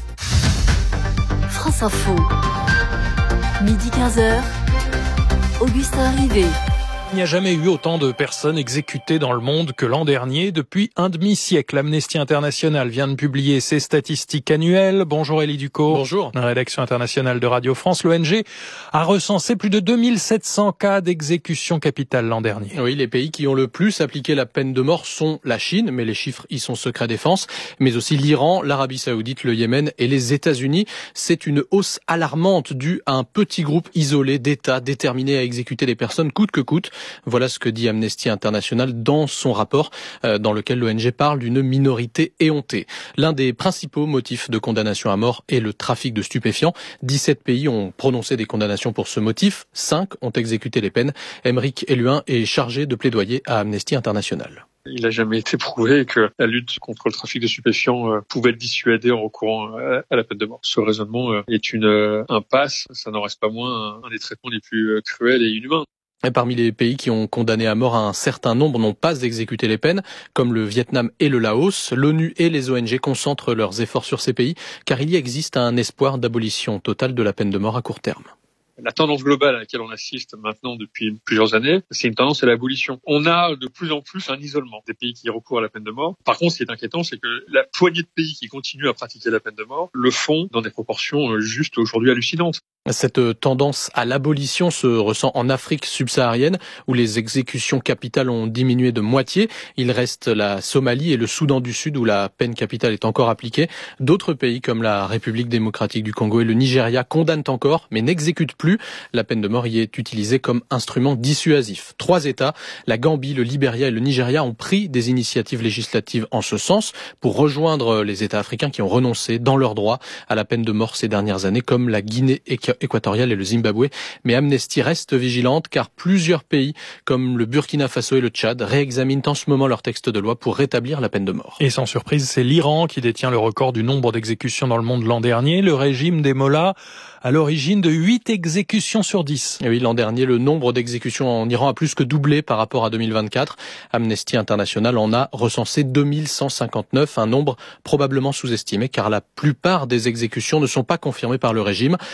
France Info, midi quinze heures, Augustin Rivet. Il n'y a jamais eu autant de personnes exécutées dans le monde que l'an dernier. Depuis un demi-siècle, Amnesty International vient de publier ses statistiques annuelles. Bonjour Élie Ducot. Bonjour. La rédaction internationale de Radio France, l'O N G, a recensé plus de deux mille sept cents cas d'exécution capitale l'an dernier. Oui, les pays qui ont le plus appliqué la peine de mort sont la Chine, mais les chiffres y sont secret défense, mais aussi l'Iran, l'Arabie Saoudite, le Yémen et les États-Unis. C'est une hausse alarmante due à un petit groupe isolé d'États déterminés à exécuter des personnes coûte que coûte. Voilà ce que dit Amnesty International dans son rapport euh, dans lequel l'O N G parle d'une minorité éhontée. L'un des principaux motifs de condamnation à mort est le trafic de stupéfiants. dix-sept pays ont prononcé des condamnations pour ce motif. cinq ont exécuté les peines. Aymeric Eluin est chargé de plaidoyer à Amnesty International. Il n'a jamais été prouvé que la lutte contre le trafic de stupéfiants euh, pouvait être dissuadée en recourant à, à la peine de mort. Ce raisonnement euh, est une euh, impasse. Ça n'en reste pas moins un, un des traitements les plus euh, cruels et inhumains. Et parmi les pays qui ont condamné à mort un certain nombre n'ont pas exécuté les peines, comme le Vietnam et le Laos. L'ONU et les O N G concentrent leurs efforts sur ces pays, car il y existe un espoir d'abolition totale de la peine de mort à court terme. La tendance globale à laquelle on assiste maintenant depuis plusieurs années, c'est une tendance à l'abolition. On a de plus en plus un isolement des pays qui recourent à la peine de mort. Par contre, ce qui est inquiétant, c'est que la poignée de pays qui continuent à pratiquer la peine de mort le font dans des proportions juste aujourd'hui hallucinantes. Cette tendance à l'abolition se ressent en Afrique subsaharienne, où les exécutions capitales ont diminué de moitié. Il reste la Somalie et le Soudan du Sud, où la peine capitale est encore appliquée. D'autres pays, comme la République démocratique du Congo et le Nigeria, condamnent encore, mais n'exécutent plus. La peine de mort y est utilisée comme instrument dissuasif. Trois États, la Gambie, le Libéria et le Nigeria, ont pris des initiatives législatives en ce sens pour rejoindre les États africains qui ont renoncé dans leur droit à la peine de mort ces dernières années, comme la Guinée équatoriale et le Zimbabwe. Mais Amnesty reste vigilante car plusieurs pays, comme le Burkina Faso et le Tchad, réexaminent en ce moment leur texte de loi pour rétablir la peine de mort. Et sans surprise, c'est l'Iran qui détient le record du nombre d'exécutions dans le monde l'an dernier. Le régime des mollahs à l'origine de huit exécutions sur dix. Et oui, l'an dernier, le nombre d'exécutions en Iran a plus que doublé par rapport à deux mille vingt-quatre. Amnesty International en a recensé deux mille cent cinquante-neuf, un nombre probablement sous-estimé car la plupart des exécutions ne sont pas confirmées par le régime. En Iran,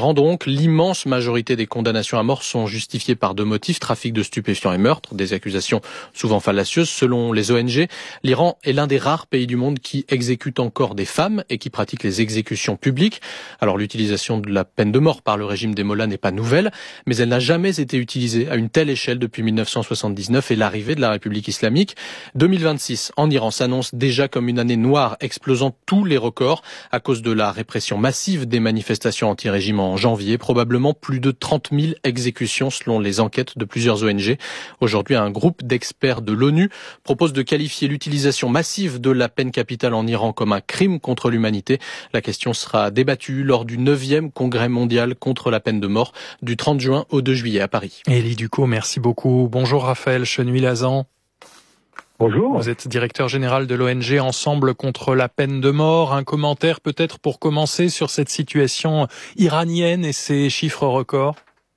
Iran donc, l'immense majorité des condamnations à mort sont justifiées par deux motifs, trafic de stupéfiants et meurtre, des accusations souvent fallacieuses. Selon les O N G, l'Iran est l'un des rares pays du monde qui exécute encore des femmes et qui pratique les exécutions publiques. Alors l'utilisation de la peine de mort par le régime des mollahs n'est pas nouvelle, mais elle n'a jamais été utilisée à une telle échelle depuis mille neuf cent soixante-dix-neuf et l'arrivée de la République islamique. deux mille vingt-six, en Iran, s'annonce déjà comme une année noire, explosant tous les records à cause de la répression massive des manifestations anti-régime en janvier. Probablement plus de trente mille exécutions selon les enquêtes de plusieurs O N G. Aujourd'hui, un groupe d'experts de l'ONU propose de qualifier l'utilisation massive de la peine capitale en Iran comme un crime contre l'humanité. La question sera débattue lors du neuvième congrès mondial contre la peine de mort du trente juin au deux juillet à Paris. Élie Ducot, merci beaucoup. Bonjour Raphaël Chenuil-Lazan. Bonjour. Vous êtes directeur général de l'O N G Ensemble contre la peine de mort. Un commentaire peut-être pour commencer sur cette situation iranienne et ces chiffres records?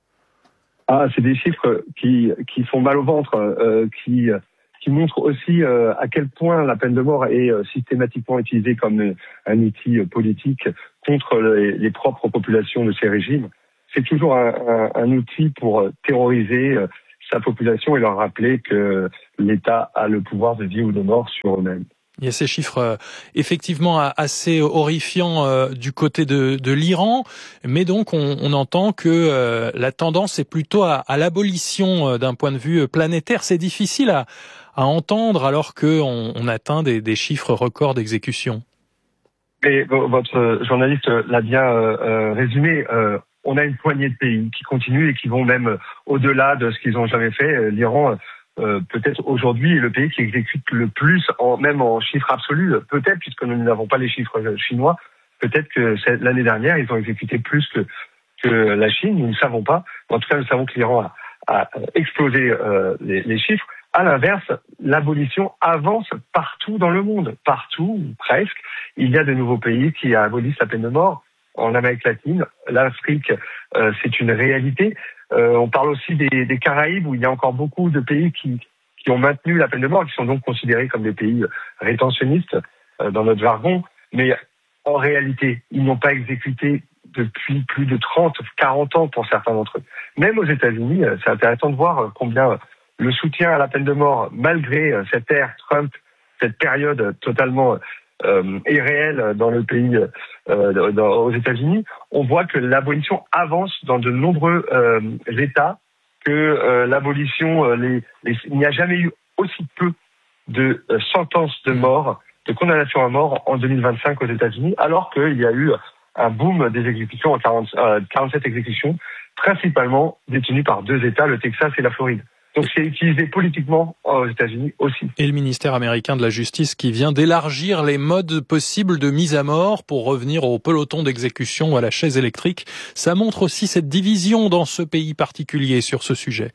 Ah, c'est des chiffres qui qui font mal au ventre, euh, qui qui montrent aussi euh, à quel point la peine de mort est euh, systématiquement utilisée comme un outil politique contre les, les propres populations de ces régimes. C'est toujours un, un, un outil pour terroriser euh, sa population et leur rappeler que l'État a le pouvoir de vie ou de mort sur eux-mêmes. Il y a ces chiffres euh, effectivement assez horrifiants euh, du côté de, de l'Iran, mais donc on, on entend que euh, la tendance est plutôt à, à l'abolition euh, d'un point de vue planétaire. C'est difficile à, à entendre alors qu'on on atteint des, des chiffres records d'exécution. Et votre journaliste l'a bien euh, résumé. Euh, on a une poignée de pays qui continuent et qui vont même au-delà de ce qu'ils ont jamais fait. L'Iran, euh, peut-être aujourd'hui, est le pays qui exécute le plus, en, même en chiffres absolus. Peut-être, puisque nous n'avons pas les chiffres chinois, peut-être que l'année dernière, ils ont exécuté plus que, que la Chine. Nous ne savons pas. En tout cas, nous savons que l'Iran a, a explosé euh, les, les chiffres. À l'inverse, l'abolition avance partout dans le monde. Partout, presque. Il y a de nouveaux pays qui abolissent la peine de mort. En Amérique latine, l'Afrique, euh, c'est une réalité. Euh, on parle aussi des, des Caraïbes, où il y a encore beaucoup de pays qui, qui ont maintenu la peine de mort, qui sont donc considérés comme des pays rétentionnistes euh, dans notre jargon. Mais en réalité, ils n'ont pas exécuté depuis plus de trente, quarante ans pour certains d'entre eux. Même aux États-Unis, c'est intéressant de voir combien le soutien à la peine de mort, malgré cette ère Trump, cette période totalement Euh, est réel dans le pays, euh, dans, aux États-Unis, on voit que l'abolition avance dans de nombreux euh, États, que euh, l'abolition, euh, les, les, il n'y a jamais eu aussi peu de euh, sentences de mort, de condamnations à mort en deux mille vingt-cinq aux États-Unis, alors qu'il y a eu un boom des exécutions en quarante, euh, quarante-sept exécutions, principalement détenues par deux États, le Texas et la Floride. Donc c'est utilisé politiquement aux États-Unis aussi. Et le ministère américain de la Justice qui vient d'élargir les modes possibles de mise à mort pour revenir au peloton d'exécution ou à la chaise électrique. Ça montre aussi cette division dans ce pays particulier sur ce sujet.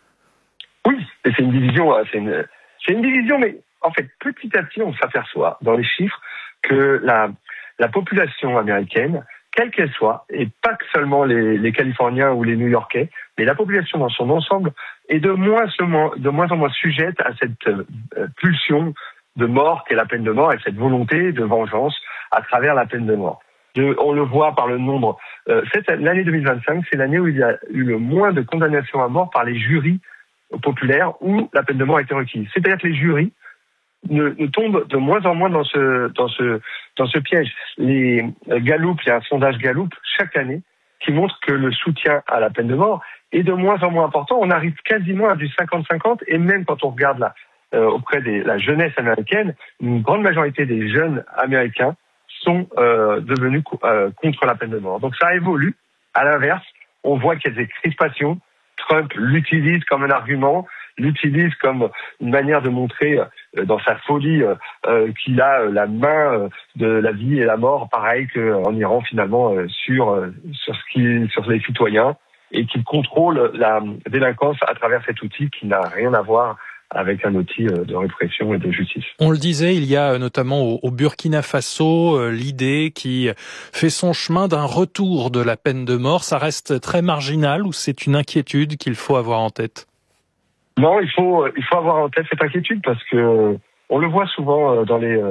Oui, et c'est une division, c'est une, c'est une division, mais en fait, petit à petit, on s'aperçoit dans les chiffres que la, la population américaine, quelle qu'elle soit, et pas que seulement les, les Californiens ou les New-Yorkais, mais la population dans son ensemble est de moins, de moins en moins sujette à cette euh, pulsion de mort qu'est la peine de mort et cette volonté de vengeance à travers la peine de mort. De, on le voit par le nombre. Euh, cette, l'année deux mille vingt-cinq, c'est l'année où il y a eu le moins de condamnations à mort par les jurys populaires où la peine de mort a été requise. C'est-à-dire que les jurys ne, ne tombent de moins en moins dans ce, dans ce, dans ce piège. Les Gallup, il y a un sondage Gallup chaque année qui montre que le soutien à la peine de mort est de moins en moins important. On arrive quasiment à du cinquante cinquante, et même quand on regarde là, euh, auprès de la jeunesse américaine, une grande majorité des jeunes américains sont euh, devenus euh, contre la peine de mort. Donc ça évolue. À l'inverse, on voit qu'il y a des crispations. Trump l'utilise comme un argument, l'utilise comme une manière de montrer euh, dans sa folie euh, qu'il a euh, la main euh, de la vie et la mort, pareil qu'en Iran finalement euh, sur euh, sur ce qui sur les citoyens, et qu'il contrôle la délinquance à travers cet outil qui n'a rien à voir avec un outil de répression et de justice. On le disait, il y a notamment au, au Burkina Faso l'idée qui fait son chemin d'un retour de la peine de mort. Ça reste très marginal ou c'est une inquiétude qu'il faut avoir en tête? Non, il faut il faut avoir en tête cette inquiétude parce que on le voit souvent dans les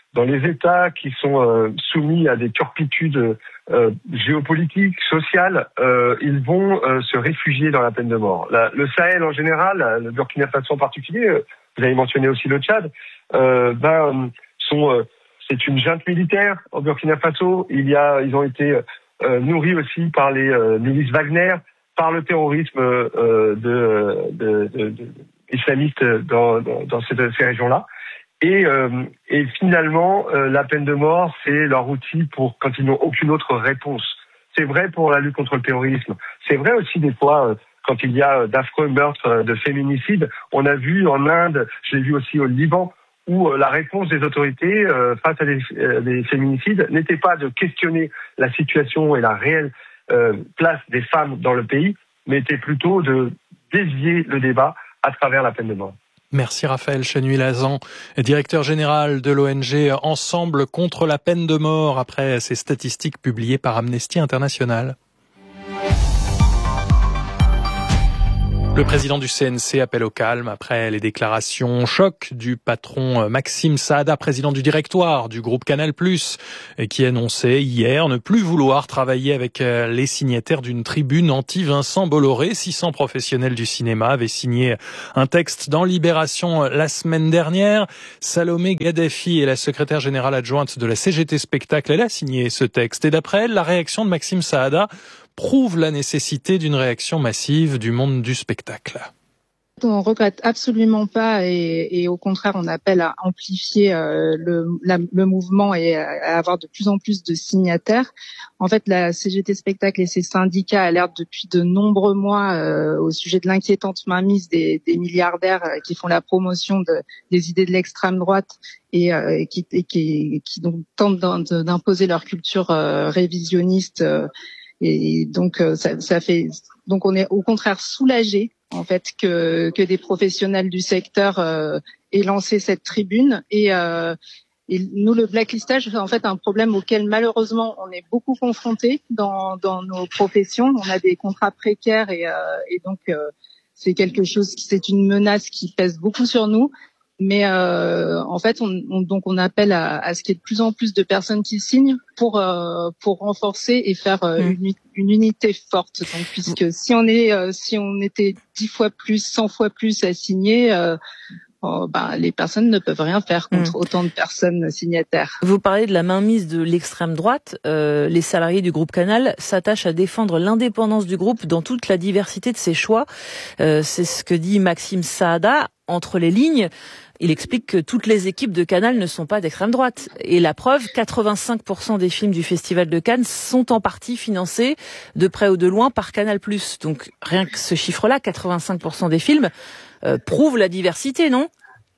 dans les États qui sont euh, soumis à des turpitudes euh, géopolitiques, sociales, euh, ils vont euh, se réfugier dans la peine de mort. La, le Sahel en général, le Burkina Faso en particulier, euh, vous avez mentionné aussi le Tchad, euh, ben, sont, euh, c'est une junte militaire au Burkina Faso. Il y a, ils ont été euh, nourris aussi par les euh, milices Wagner, par le terrorisme euh, de, de, de, de islamiste dans, dans, dans ces, ces régions-là. Et, euh, et finalement, euh, la peine de mort, c'est leur outil pour quand ils n'ont aucune autre réponse. C'est vrai pour la lutte contre le terrorisme. C'est vrai aussi des fois euh, quand il y a d'affreux meurtres, de féminicides. On a vu en Inde, je l'ai vu aussi au Liban, où euh, la réponse des autorités euh, face à des, euh, des féminicides n'était pas de questionner la situation et la réelle euh, place des femmes dans le pays, mais était plutôt de dévier le débat à travers la peine de mort. Merci Raphaël Chenuy-Lazan, directeur général de l'O N G Ensemble contre la peine de mort, après ces statistiques publiées par Amnesty International. Le président du C N C appelle au calme après les déclarations choc du patron Maxime Saada, président du directoire du groupe Canal+, qui annonçait hier ne plus vouloir travailler avec les signataires d'une tribune anti-Vincent Bolloré. six cents professionnels du cinéma avaient signé un texte dans Libération la semaine dernière. Salomé Gaddafi est la secrétaire générale adjointe de la C G T Spectacle. Elle a signé ce texte et d'après elle, la réaction de Maxime Saada prouve la nécessité d'une réaction massive du monde du spectacle. On regrette absolument pas et, et au contraire on appelle à amplifier euh, le, la, le mouvement et à avoir de plus en plus de signataires. En fait, la C G T Spectacle et ses syndicats alertent depuis de nombreux mois euh, au sujet de l'inquiétante mainmise des, des milliardaires euh, qui font la promotion de, des idées de l'extrême droite et, euh, et qui, et qui, qui donc tentent d'imposer leur culture euh, révisionniste. Euh, et donc ça, ça fait donc on est au contraire soulagé en fait que que des professionnels du secteur euh, aient lancé cette tribune et euh, et nous le blacklistage c'est en fait un problème auquel malheureusement on est beaucoup confronté dans dans nos professions. On a des contrats précaires et euh, et donc euh, c'est quelque chose qui c'est une menace qui pèse beaucoup sur nous. Mais euh, en fait, on, on, donc on appelle à, à ce qu'il y ait de plus en plus de personnes qui signent pour euh, pour renforcer et faire euh, mmh. une, une unité forte. Donc, puisque si on est euh, si on était dix fois plus, cent fois plus à signer, euh, oh, ben, les personnes ne peuvent rien faire contre mmh. autant de personnes signataires. Vous parlez de la mainmise de l'extrême droite. Euh, les salariés du groupe Canal s'attachent à défendre l'indépendance du groupe dans toute la diversité de ses choix. Euh, c'est ce que dit Maxime Saada. Entre les lignes, il explique que toutes les équipes de Canal ne sont pas d'extrême droite. Et la preuve, quatre-vingt-cinq pour cent des films du Festival de Cannes sont en partie financés de près ou de loin par Canal+. Donc rien que ce chiffre-là, quatre-vingt-cinq pour cent des films, euh, prouve la diversité, non ?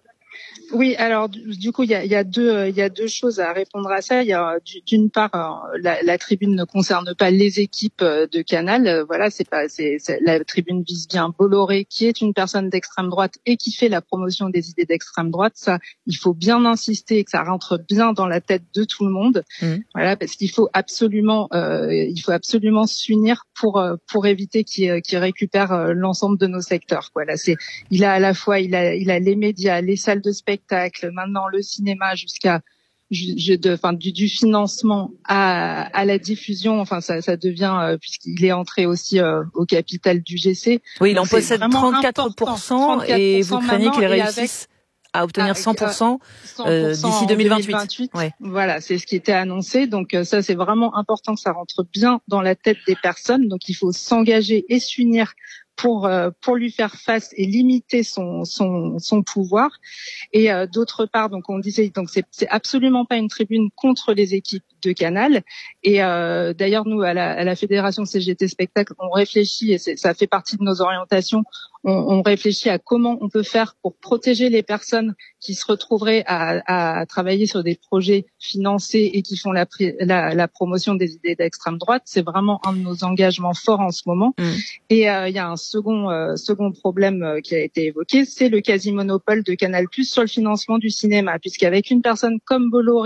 Oui, alors du, du coup, il y a, y a deux, il y a deux choses à répondre à ça. Il y a d'une part, la, la tribune ne concerne pas les équipes de Canal. Voilà, c'est pas, c'est, c'est la tribune vise bien Bolloré, qui est une personne d'extrême droite et qui fait la promotion des idées d'extrême droite. Ça, il faut bien insister et que ça rentre bien dans la tête de tout le monde. Mmh. Voilà, parce qu'il faut absolument, euh, il faut absolument s'unir pour pour éviter qu'il, qu'il récupère l'ensemble de nos secteurs. Voilà, c'est, il a à la fois, il a, il a les médias, les salles de spectacle. Maintenant le cinéma jusqu'à je, de, enfin, du, du financement à, à la diffusion, enfin ça, ça devient euh, puisqu'il est entré aussi euh, au capital du G C. Oui, il en possède trente-quatre pour cent, trente-quatre pour cent et vous craignez qu'il réussisse à obtenir cent pour cent, euh, d'ici deux mille vingt-huit. deux mille vingt-huit. Ouais. Voilà, c'est ce qui était annoncé. Donc euh, ça, c'est vraiment important que ça rentre bien dans la tête des personnes. Donc il faut s'engager et s'unir pour euh, pour lui faire face et limiter son son son pouvoir. Et euh, d'autre part, donc on disait donc c'est c'est absolument pas une tribune contre les équipes de Canal. Et euh, d'ailleurs nous à la à la fédération C G T Spectacle, on réfléchit et c'est, ça fait partie de nos orientations. On, on réfléchit à comment on peut faire pour protéger les personnes qui se retrouveraient à, à travailler sur des projets financés et qui font la, la, la promotion des idées d'extrême droite. C'est vraiment un de nos engagements forts en ce moment. Mmh. Et euh, il y a un second euh, second problème euh, qui a été évoqué, c'est le quasi-monopole de Canal+ sur le financement du cinéma, puisqu'avec une personne comme Bolloré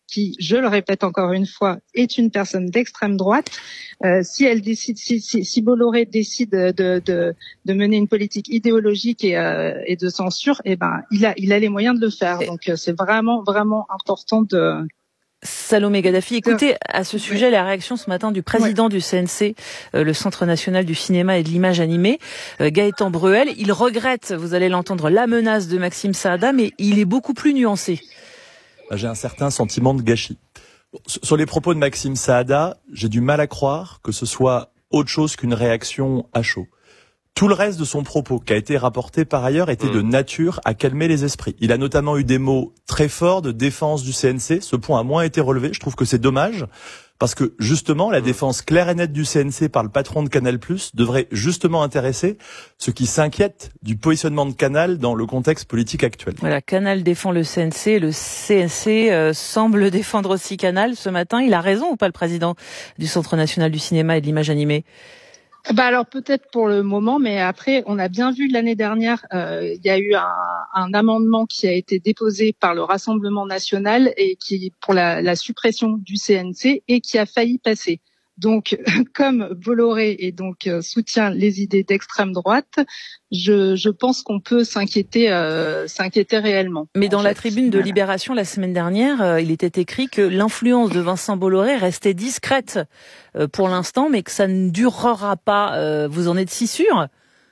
qui, je le répète encore une fois, est une personne d'extrême droite. Euh, si elle décide, si, si, si Bolloré décide de, de, de mener une politique idéologique et, euh, et de censure, eh ben, il a, il a les moyens de le faire. Donc, euh, c'est vraiment, vraiment important de. Salomé Gaddafi, écoutez à ce sujet la réaction ce matin du président ouais. du C N C, euh, le Centre national du cinéma et de l'image animée, euh, Gaëtan Bruel. Il regrette, vous allez l'entendre, la menace de Maxime Saada, mais il est beaucoup plus nuancé. J'ai un certain sentiment de gâchis. Sur les propos de Maxime Saada, j'ai du mal à croire que ce soit autre chose qu'une réaction à chaud. Tout le reste de son propos, qui a été rapporté par ailleurs, était de nature à calmer les esprits. Il a notamment eu des mots très forts de défense du C N C. Ce point a moins été relevé. Je trouve que c'est dommage. Parce que, justement, la défense claire et nette du C N C par le patron de Canal+, devrait justement intéresser ceux qui s'inquiètent du positionnement de Canal dans le contexte politique actuel. Voilà, Canal défend le C N C, le C N C euh, semble défendre aussi Canal ce matin. Il a raison ou pas, le président du Centre national du cinéma et de l'image animée ? Bah alors peut-être pour le moment, mais après on a bien vu l'année dernière, euh, il y a eu un, un amendement qui a été déposé par le Rassemblement national et qui pour la, la suppression du C N C et qui a failli passer. Donc, comme Bolloré et donc euh, soutient les idées d'extrême droite, je, je pense qu'on peut s'inquiéter, euh, s'inquiéter réellement. Mais dans fait. la tribune de Libération la semaine dernière, euh, il était écrit que l'influence de Vincent Bolloré restait discrète euh, pour l'instant, mais que ça ne durera pas. Euh, vous en êtes si sûr ?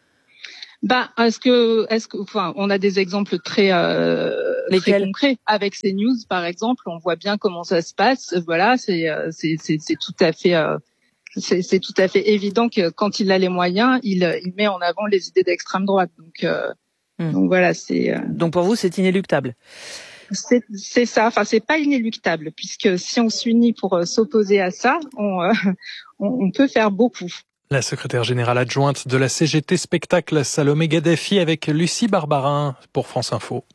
Bah, est-ce que, est-ce que, enfin, on a des exemples très, euh, très concrets avec ces news, par exemple, on voit bien comment ça se passe. Voilà, c'est, c'est, c'est, c'est tout à fait, euh, c'est, c'est tout à fait évident que quand il a les moyens, il, il met en avant les idées d'extrême droite. Donc, euh, hum. donc voilà, c'est. Euh, donc pour vous, c'est inéluctable. C'est, c'est ça. Enfin, c'est pas inéluctable puisque si on s'unit pour euh, s'opposer à ça, on, euh, on, on peut faire beaucoup. La secrétaire générale adjointe de la C G T Spectacle, Salomé Gaddafi, avec Lucie Barbarin pour France Info.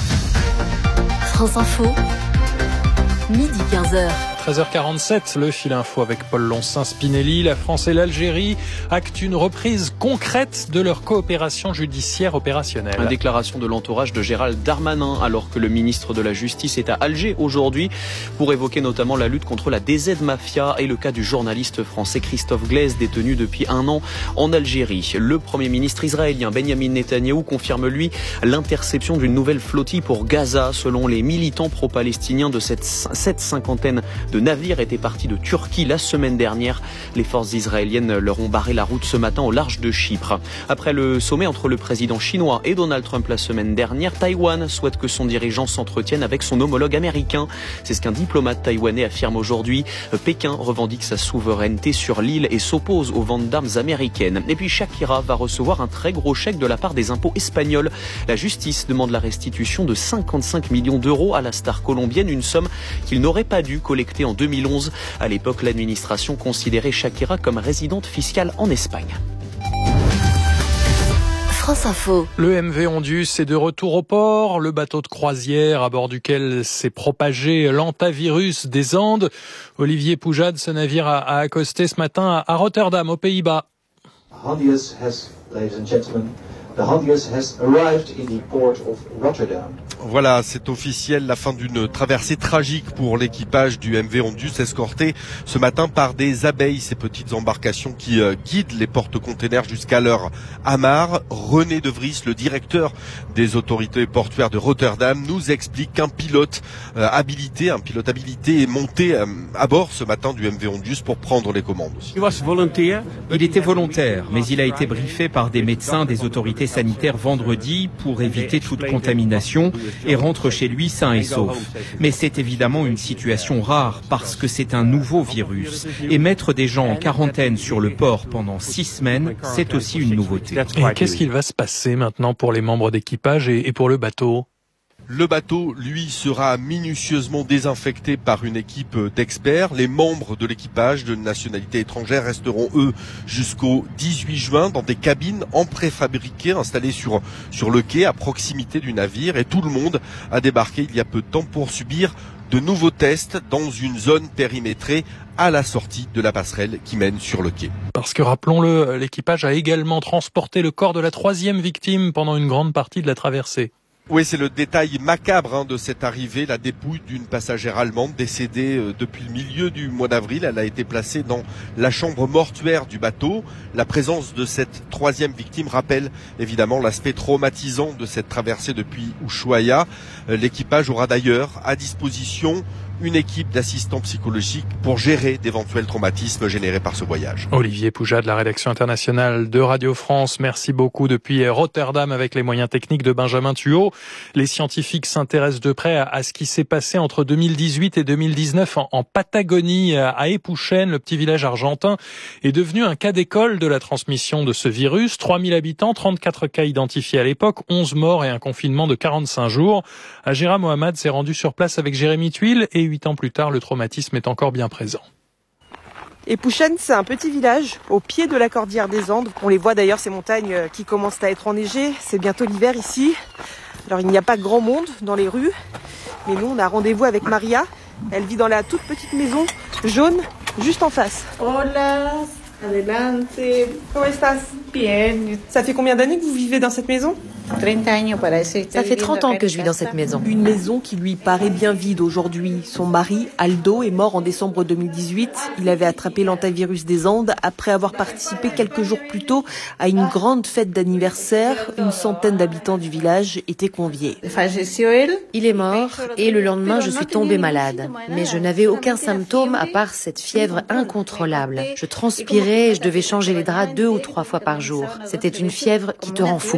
France Info, midi quinze heures. treize heures quarante-sept, le fil info avec Paul Loncin-Spinelli. La France et l'Algérie actent une reprise concrète de leur coopération judiciaire opérationnelle. La déclaration de l'entourage de Gérald Darmanin, alors que le ministre de la Justice est à Alger aujourd'hui, pour évoquer notamment la lutte contre la D Z Mafia et le cas du journaliste français Christophe Glaise, détenu depuis un an en Algérie. Le Premier ministre israélien Benjamin Netanyahou confirme, lui, l'interception d'une nouvelle flottille pour Gaza. Selon les militants pro-palestiniens, de cette, cette cinquantaine de navires étaient partis de Turquie la semaine dernière. Les forces israéliennes leur ont barré la route ce matin au large de Chypre. Après le sommet entre le président chinois et Donald Trump la semaine dernière, Taïwan souhaite que son dirigeant s'entretienne avec son homologue américain. C'est ce qu'un diplomate taïwanais affirme aujourd'hui. Pékin revendique sa souveraineté sur l'île et s'oppose aux ventes d'armes américaines. Et puis Shakira va recevoir un très gros chèque de la part des impôts espagnols. La justice demande la restitution de cinquante-cinq millions d'euros à la star colombienne, une somme qu'il n'aurait pas dû collecter en deux mille onze. À l'époque, l'administration considérait Shakira comme résidente fiscale en Espagne. France Info. Le M V Ondus est de retour au port. Le bateau de croisière à bord duquel s'est propagé l'hantavirus des Andes. Olivier Poujade, ce navire a, a accosté ce matin à, à Rotterdam, aux Pays-Bas. Hondius has, ladies and gentlemen, the Hondius has arrived in the port of Rotterdam. Voilà, c'est officiel, la fin d'une traversée tragique pour l'équipage du M V Ondus, escorté ce matin par des abeilles, ces petites embarcations qui euh, guident les porte-containers jusqu'à leur amarre. René De Vries, le directeur des autorités portuaires de Rotterdam, nous explique qu'un pilote euh, habilité, un pilote habilité est monté euh, à bord ce matin du M V Ondus pour prendre les commandes aussi. Il était volontaire, mais il a été briefé par des médecins des autorités sanitaires vendredi pour éviter toute contamination et rentre chez lui sain et sauf. Mais c'est évidemment une situation rare parce que c'est un nouveau virus. Et mettre des gens en quarantaine sur le port pendant six semaines, c'est aussi une nouveauté. Et qu'est-ce qu'il va se passer maintenant pour les membres d'équipage et, et pour le bateau ? Le bateau, lui, sera minutieusement désinfecté par une équipe d'experts. Les membres de l'équipage de nationalité étrangère resteront, eux, jusqu'au dix-huit juin dans des cabines en préfabriqué installées sur, sur le quai à proximité du navire. Et tout le monde a débarqué il y a peu de temps pour subir de nouveaux tests dans une zone périmétrée à la sortie de la passerelle qui mène sur le quai. Parce que, rappelons-le, l'équipage a également transporté le corps de la troisième victime pendant une grande partie de la traversée. Oui, c'est le détail macabre hein, de cette arrivée, la dépouille d'une passagère allemande décédée euh, depuis le milieu du mois d'avril. Elle a été placée dans la chambre mortuaire du bateau. La présence de cette troisième victime rappelle évidemment l'aspect traumatisant de cette traversée depuis Ushuaia. Euh, l'équipage aura d'ailleurs à disposition une équipe d'assistants psychologiques pour gérer d'éventuels traumatismes générés par ce voyage. Olivier Pouja de la rédaction internationale de Radio France, merci beaucoup depuis Rotterdam avec les moyens techniques de Benjamin Thuot. Les scientifiques s'intéressent de près à ce qui s'est passé entre deux mille dix-huit et deux mille dix-neuf en, en Patagonie, à Epuchen, le petit village argentin, est devenu un cas d'école de la transmission de ce virus. trois mille habitants, trente-quatre cas identifiés à l'époque, onze morts et un confinement de quarante-cinq jours. Agera Mohamed s'est rendu sur place avec Jérémy Tuile et huit ans plus tard, le traumatisme est encore bien présent. Epuchen, c'est un petit village au pied de la cordillère des Andes. On les voit d'ailleurs, ces montagnes qui commencent à être enneigées. C'est bientôt l'hiver ici. Alors il n'y a pas grand monde dans les rues, mais nous on a rendez-vous avec Maria. Elle vit dans la toute petite maison jaune juste en face. Hola, adelante. Comment estás? Bien. Ça fait combien d'années que vous vivez dans cette maison? Ça fait trente ans que je vis dans cette maison. Une maison qui lui paraît bien vide aujourd'hui. Son mari, Aldo, est mort en décembre deux mille dix-huit. Il avait attrapé l'hantavirus des Andes après avoir participé quelques jours plus tôt à une grande fête d'anniversaire. Une centaine d'habitants du village étaient conviés. Il est mort et le lendemain je suis tombée malade. Mais je n'avais aucun symptôme à part cette fièvre incontrôlable. Je transpirais et je devais changer les draps deux ou trois fois par jour. C'était une fièvre qui te rend fou.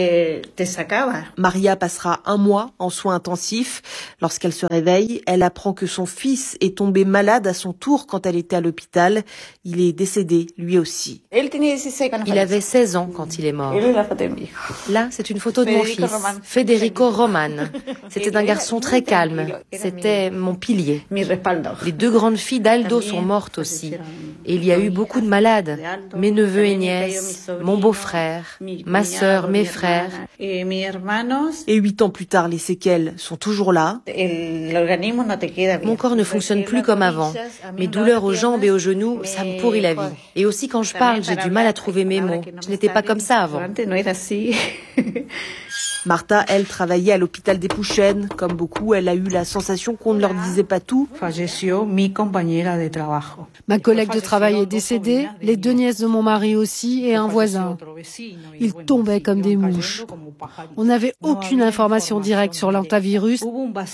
Maria passera un mois en soins intensifs. Lorsqu'elle se réveille, elle apprend que son fils est tombé malade à son tour quand elle était à l'hôpital. Il est décédé, lui aussi. Il avait seize ans quand il est mort. Là, c'est une photo de mon fils, Federico Roman. C'était un garçon très calme. C'était mon pilier. Les deux grandes filles d'Aldo sont mortes aussi. Et il y a eu beaucoup de malades. Mes neveux et nièces, mon beau-frère, ma sœur, mes frères. Et huit ans plus tard, les séquelles sont toujours là. Mon corps ne fonctionne plus comme avant. Mes douleurs aux jambes et aux genoux, ça me pourrit la vie. Et aussi quand je parle, j'ai du mal à trouver mes mots. Je n'étais pas comme ça avant. Martha, elle, travaillait à l'hôpital d'Epuchen. Comme beaucoup, elle a eu la sensation qu'on ne leur disait pas tout. Ma collègue de travail est décédée, les deux nièces de mon mari aussi et un voisin. Ils tombaient comme des mouches. On n'avait aucune information directe sur l'hantavirus.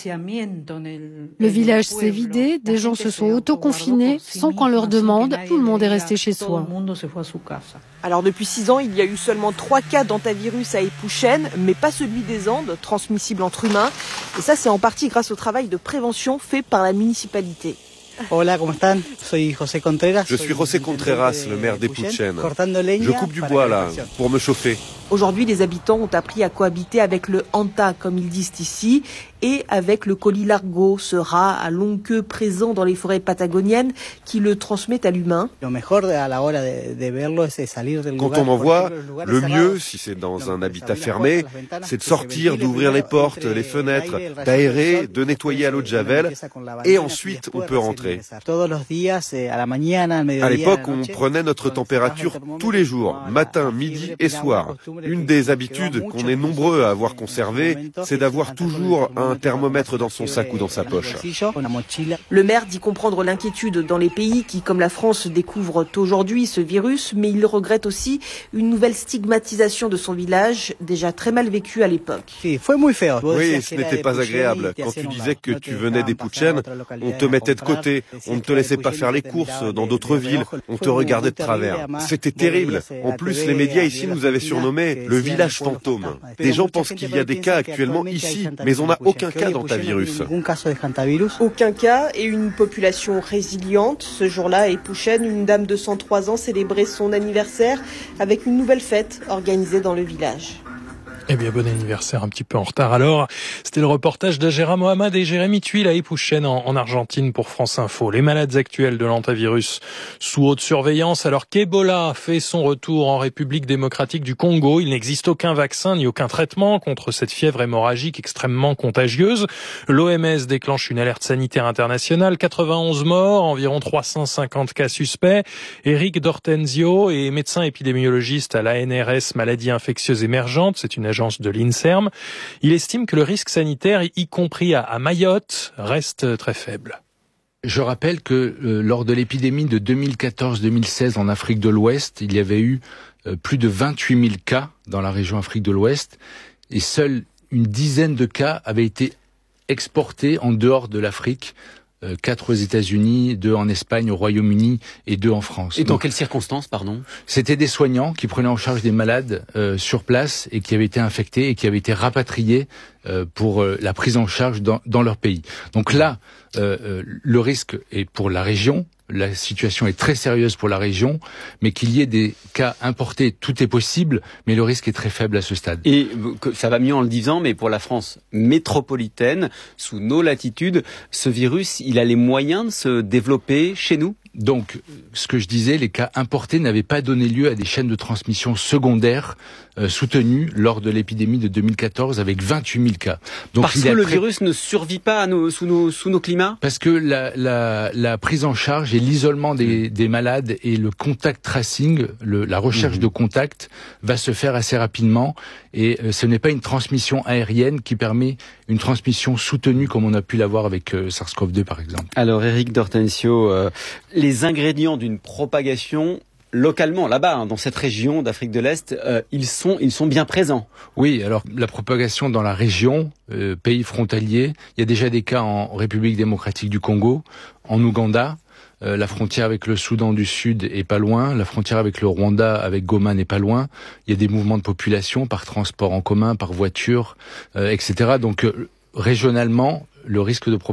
Le village s'est vidé, des gens se sont autoconfinés sans qu'on leur demande, tout le monde est resté chez soi. Alors depuis six ans, il y a eu seulement trois cas d'hantavirus à Epuchen, mais pas celui des Andes, transmissible entre humains. Et ça, c'est en partie grâce au travail de prévention fait par la municipalité. Hola, ¿cómo están? Soy José Contreras. Je suis José Contreras, le maire d'Epuchen. Je coupe du bois là, pour me chauffer. Aujourd'hui, les habitants ont appris à cohabiter avec le hanta, comme ils disent ici, et avec le colilargo, ce rat à longue queue présent dans les forêts patagoniennes qui le transmet à l'humain. Quand on en voit, le mieux, si c'est dans un habitat fermé, c'est de sortir, d'ouvrir les portes, les fenêtres, d'aérer, de nettoyer à l'eau de javel, et ensuite on peut rentrer. À l'époque, on prenait notre température tous les jours, matin, midi et soir. Une des habitudes qu'on est nombreux à avoir conservées, c'est d'avoir toujours un thermomètre dans son sac ou dans sa poche. Le maire dit comprendre l'inquiétude dans les pays qui, comme la France, découvrent aujourd'hui ce virus, mais il regrette aussi une nouvelle stigmatisation de son village, déjà très mal vécu à l'époque. Oui, ce n'était pas agréable. Quand tu disais que tu venais d'Epuchen, on te mettait de côté, on ne te laissait pas faire les courses dans d'autres villes, on te regardait de travers. C'était terrible. En plus, les médias ici nous avaient surnommé le village fantôme. Des gens pensent qu'il y a des cas actuellement ici, mais on n'a aucun cas d'hantavirus. Aucun cas et une population résiliente. Ce jour-là, à Epuchen, une dame de cent trois ans célébrait son anniversaire avec une nouvelle fête organisée dans le village. Eh bien, bon anniversaire, un petit peu en retard alors. C'était le reportage d'Agera Mohamed et Jérémy Tuile à Epuchen en, en Argentine pour France Info. Les malades actuels de l'hantavirus sous haute surveillance alors qu'Ebola fait son retour en République démocratique du Congo. Il n'existe aucun vaccin ni aucun traitement contre cette fièvre hémorragique extrêmement contagieuse. L'O M S déclenche une alerte sanitaire internationale. quatre-vingt-onze morts, environ trois cent cinquante cas suspects. Eric Dortenzio est médecin épidémiologiste à l'A N R S Maladies infectieuses émergentes. C'est une agence l'agence de l'INSERM. Il estime que le risque sanitaire, y compris à Mayotte, reste très faible. Je rappelle que euh, lors de l'épidémie de deux mille quatorze deux mille seize en Afrique de l'Ouest, il y avait eu euh, plus de vingt-huit mille cas dans la région Afrique de l'Ouest et seule une dizaine de cas avaient été exportés en dehors de l'Afrique. Euh, quatre aux États-Unis, deux en Espagne, au Royaume-Uni et deux en France. Et dans Donc, quelles circonstances, pardon? C'était des soignants qui prenaient en charge des malades euh, sur place et qui avaient été infectés et qui avaient été rapatriés euh, pour euh, la prise en charge dans, dans leur pays. Donc là, euh, euh, le risque est pour la région. La situation est très sérieuse pour la région, mais qu'il y ait des cas importés, tout est possible, mais le risque est très faible à ce stade. Et ça va mieux en le disant, mais pour la France métropolitaine, sous nos latitudes, ce virus, il a les moyens de se développer chez nous ? Donc, ce que je disais, les cas importés n'avaient pas donné lieu à des chaînes de transmission secondaires euh, soutenues lors de l'épidémie de deux mille quatorze avec vingt-huit mille cas. Donc, Parce que le très... virus ne survit pas à nos, sous, nos, sous nos climats ? Parce que la, la, la prise en charge et l'isolement des, des malades et le contact tracing, le, la recherche mmh. de contact va se faire assez rapidement et euh, ce n'est pas une transmission aérienne qui permet une transmission soutenue comme on a pu l'avoir avec euh, SARS-CoV deux par exemple. Alors Éric d'Hortensio, euh, les ingrédients d'une propagation localement, là-bas, hein, dans cette région d'Afrique de l'Est, euh, ils sont, ils sont bien présents. Oui, alors la propagation dans la région, euh, pays frontalier, il y a déjà des cas en République démocratique du Congo, en Ouganda. Euh, la frontière avec le Soudan du Sud est pas loin, la frontière avec le Rwanda, avec Goma n'est pas loin. Il y a des mouvements de population par transport en commun, par voiture, euh, et cetera. Donc euh, régionalement, le risque de propagation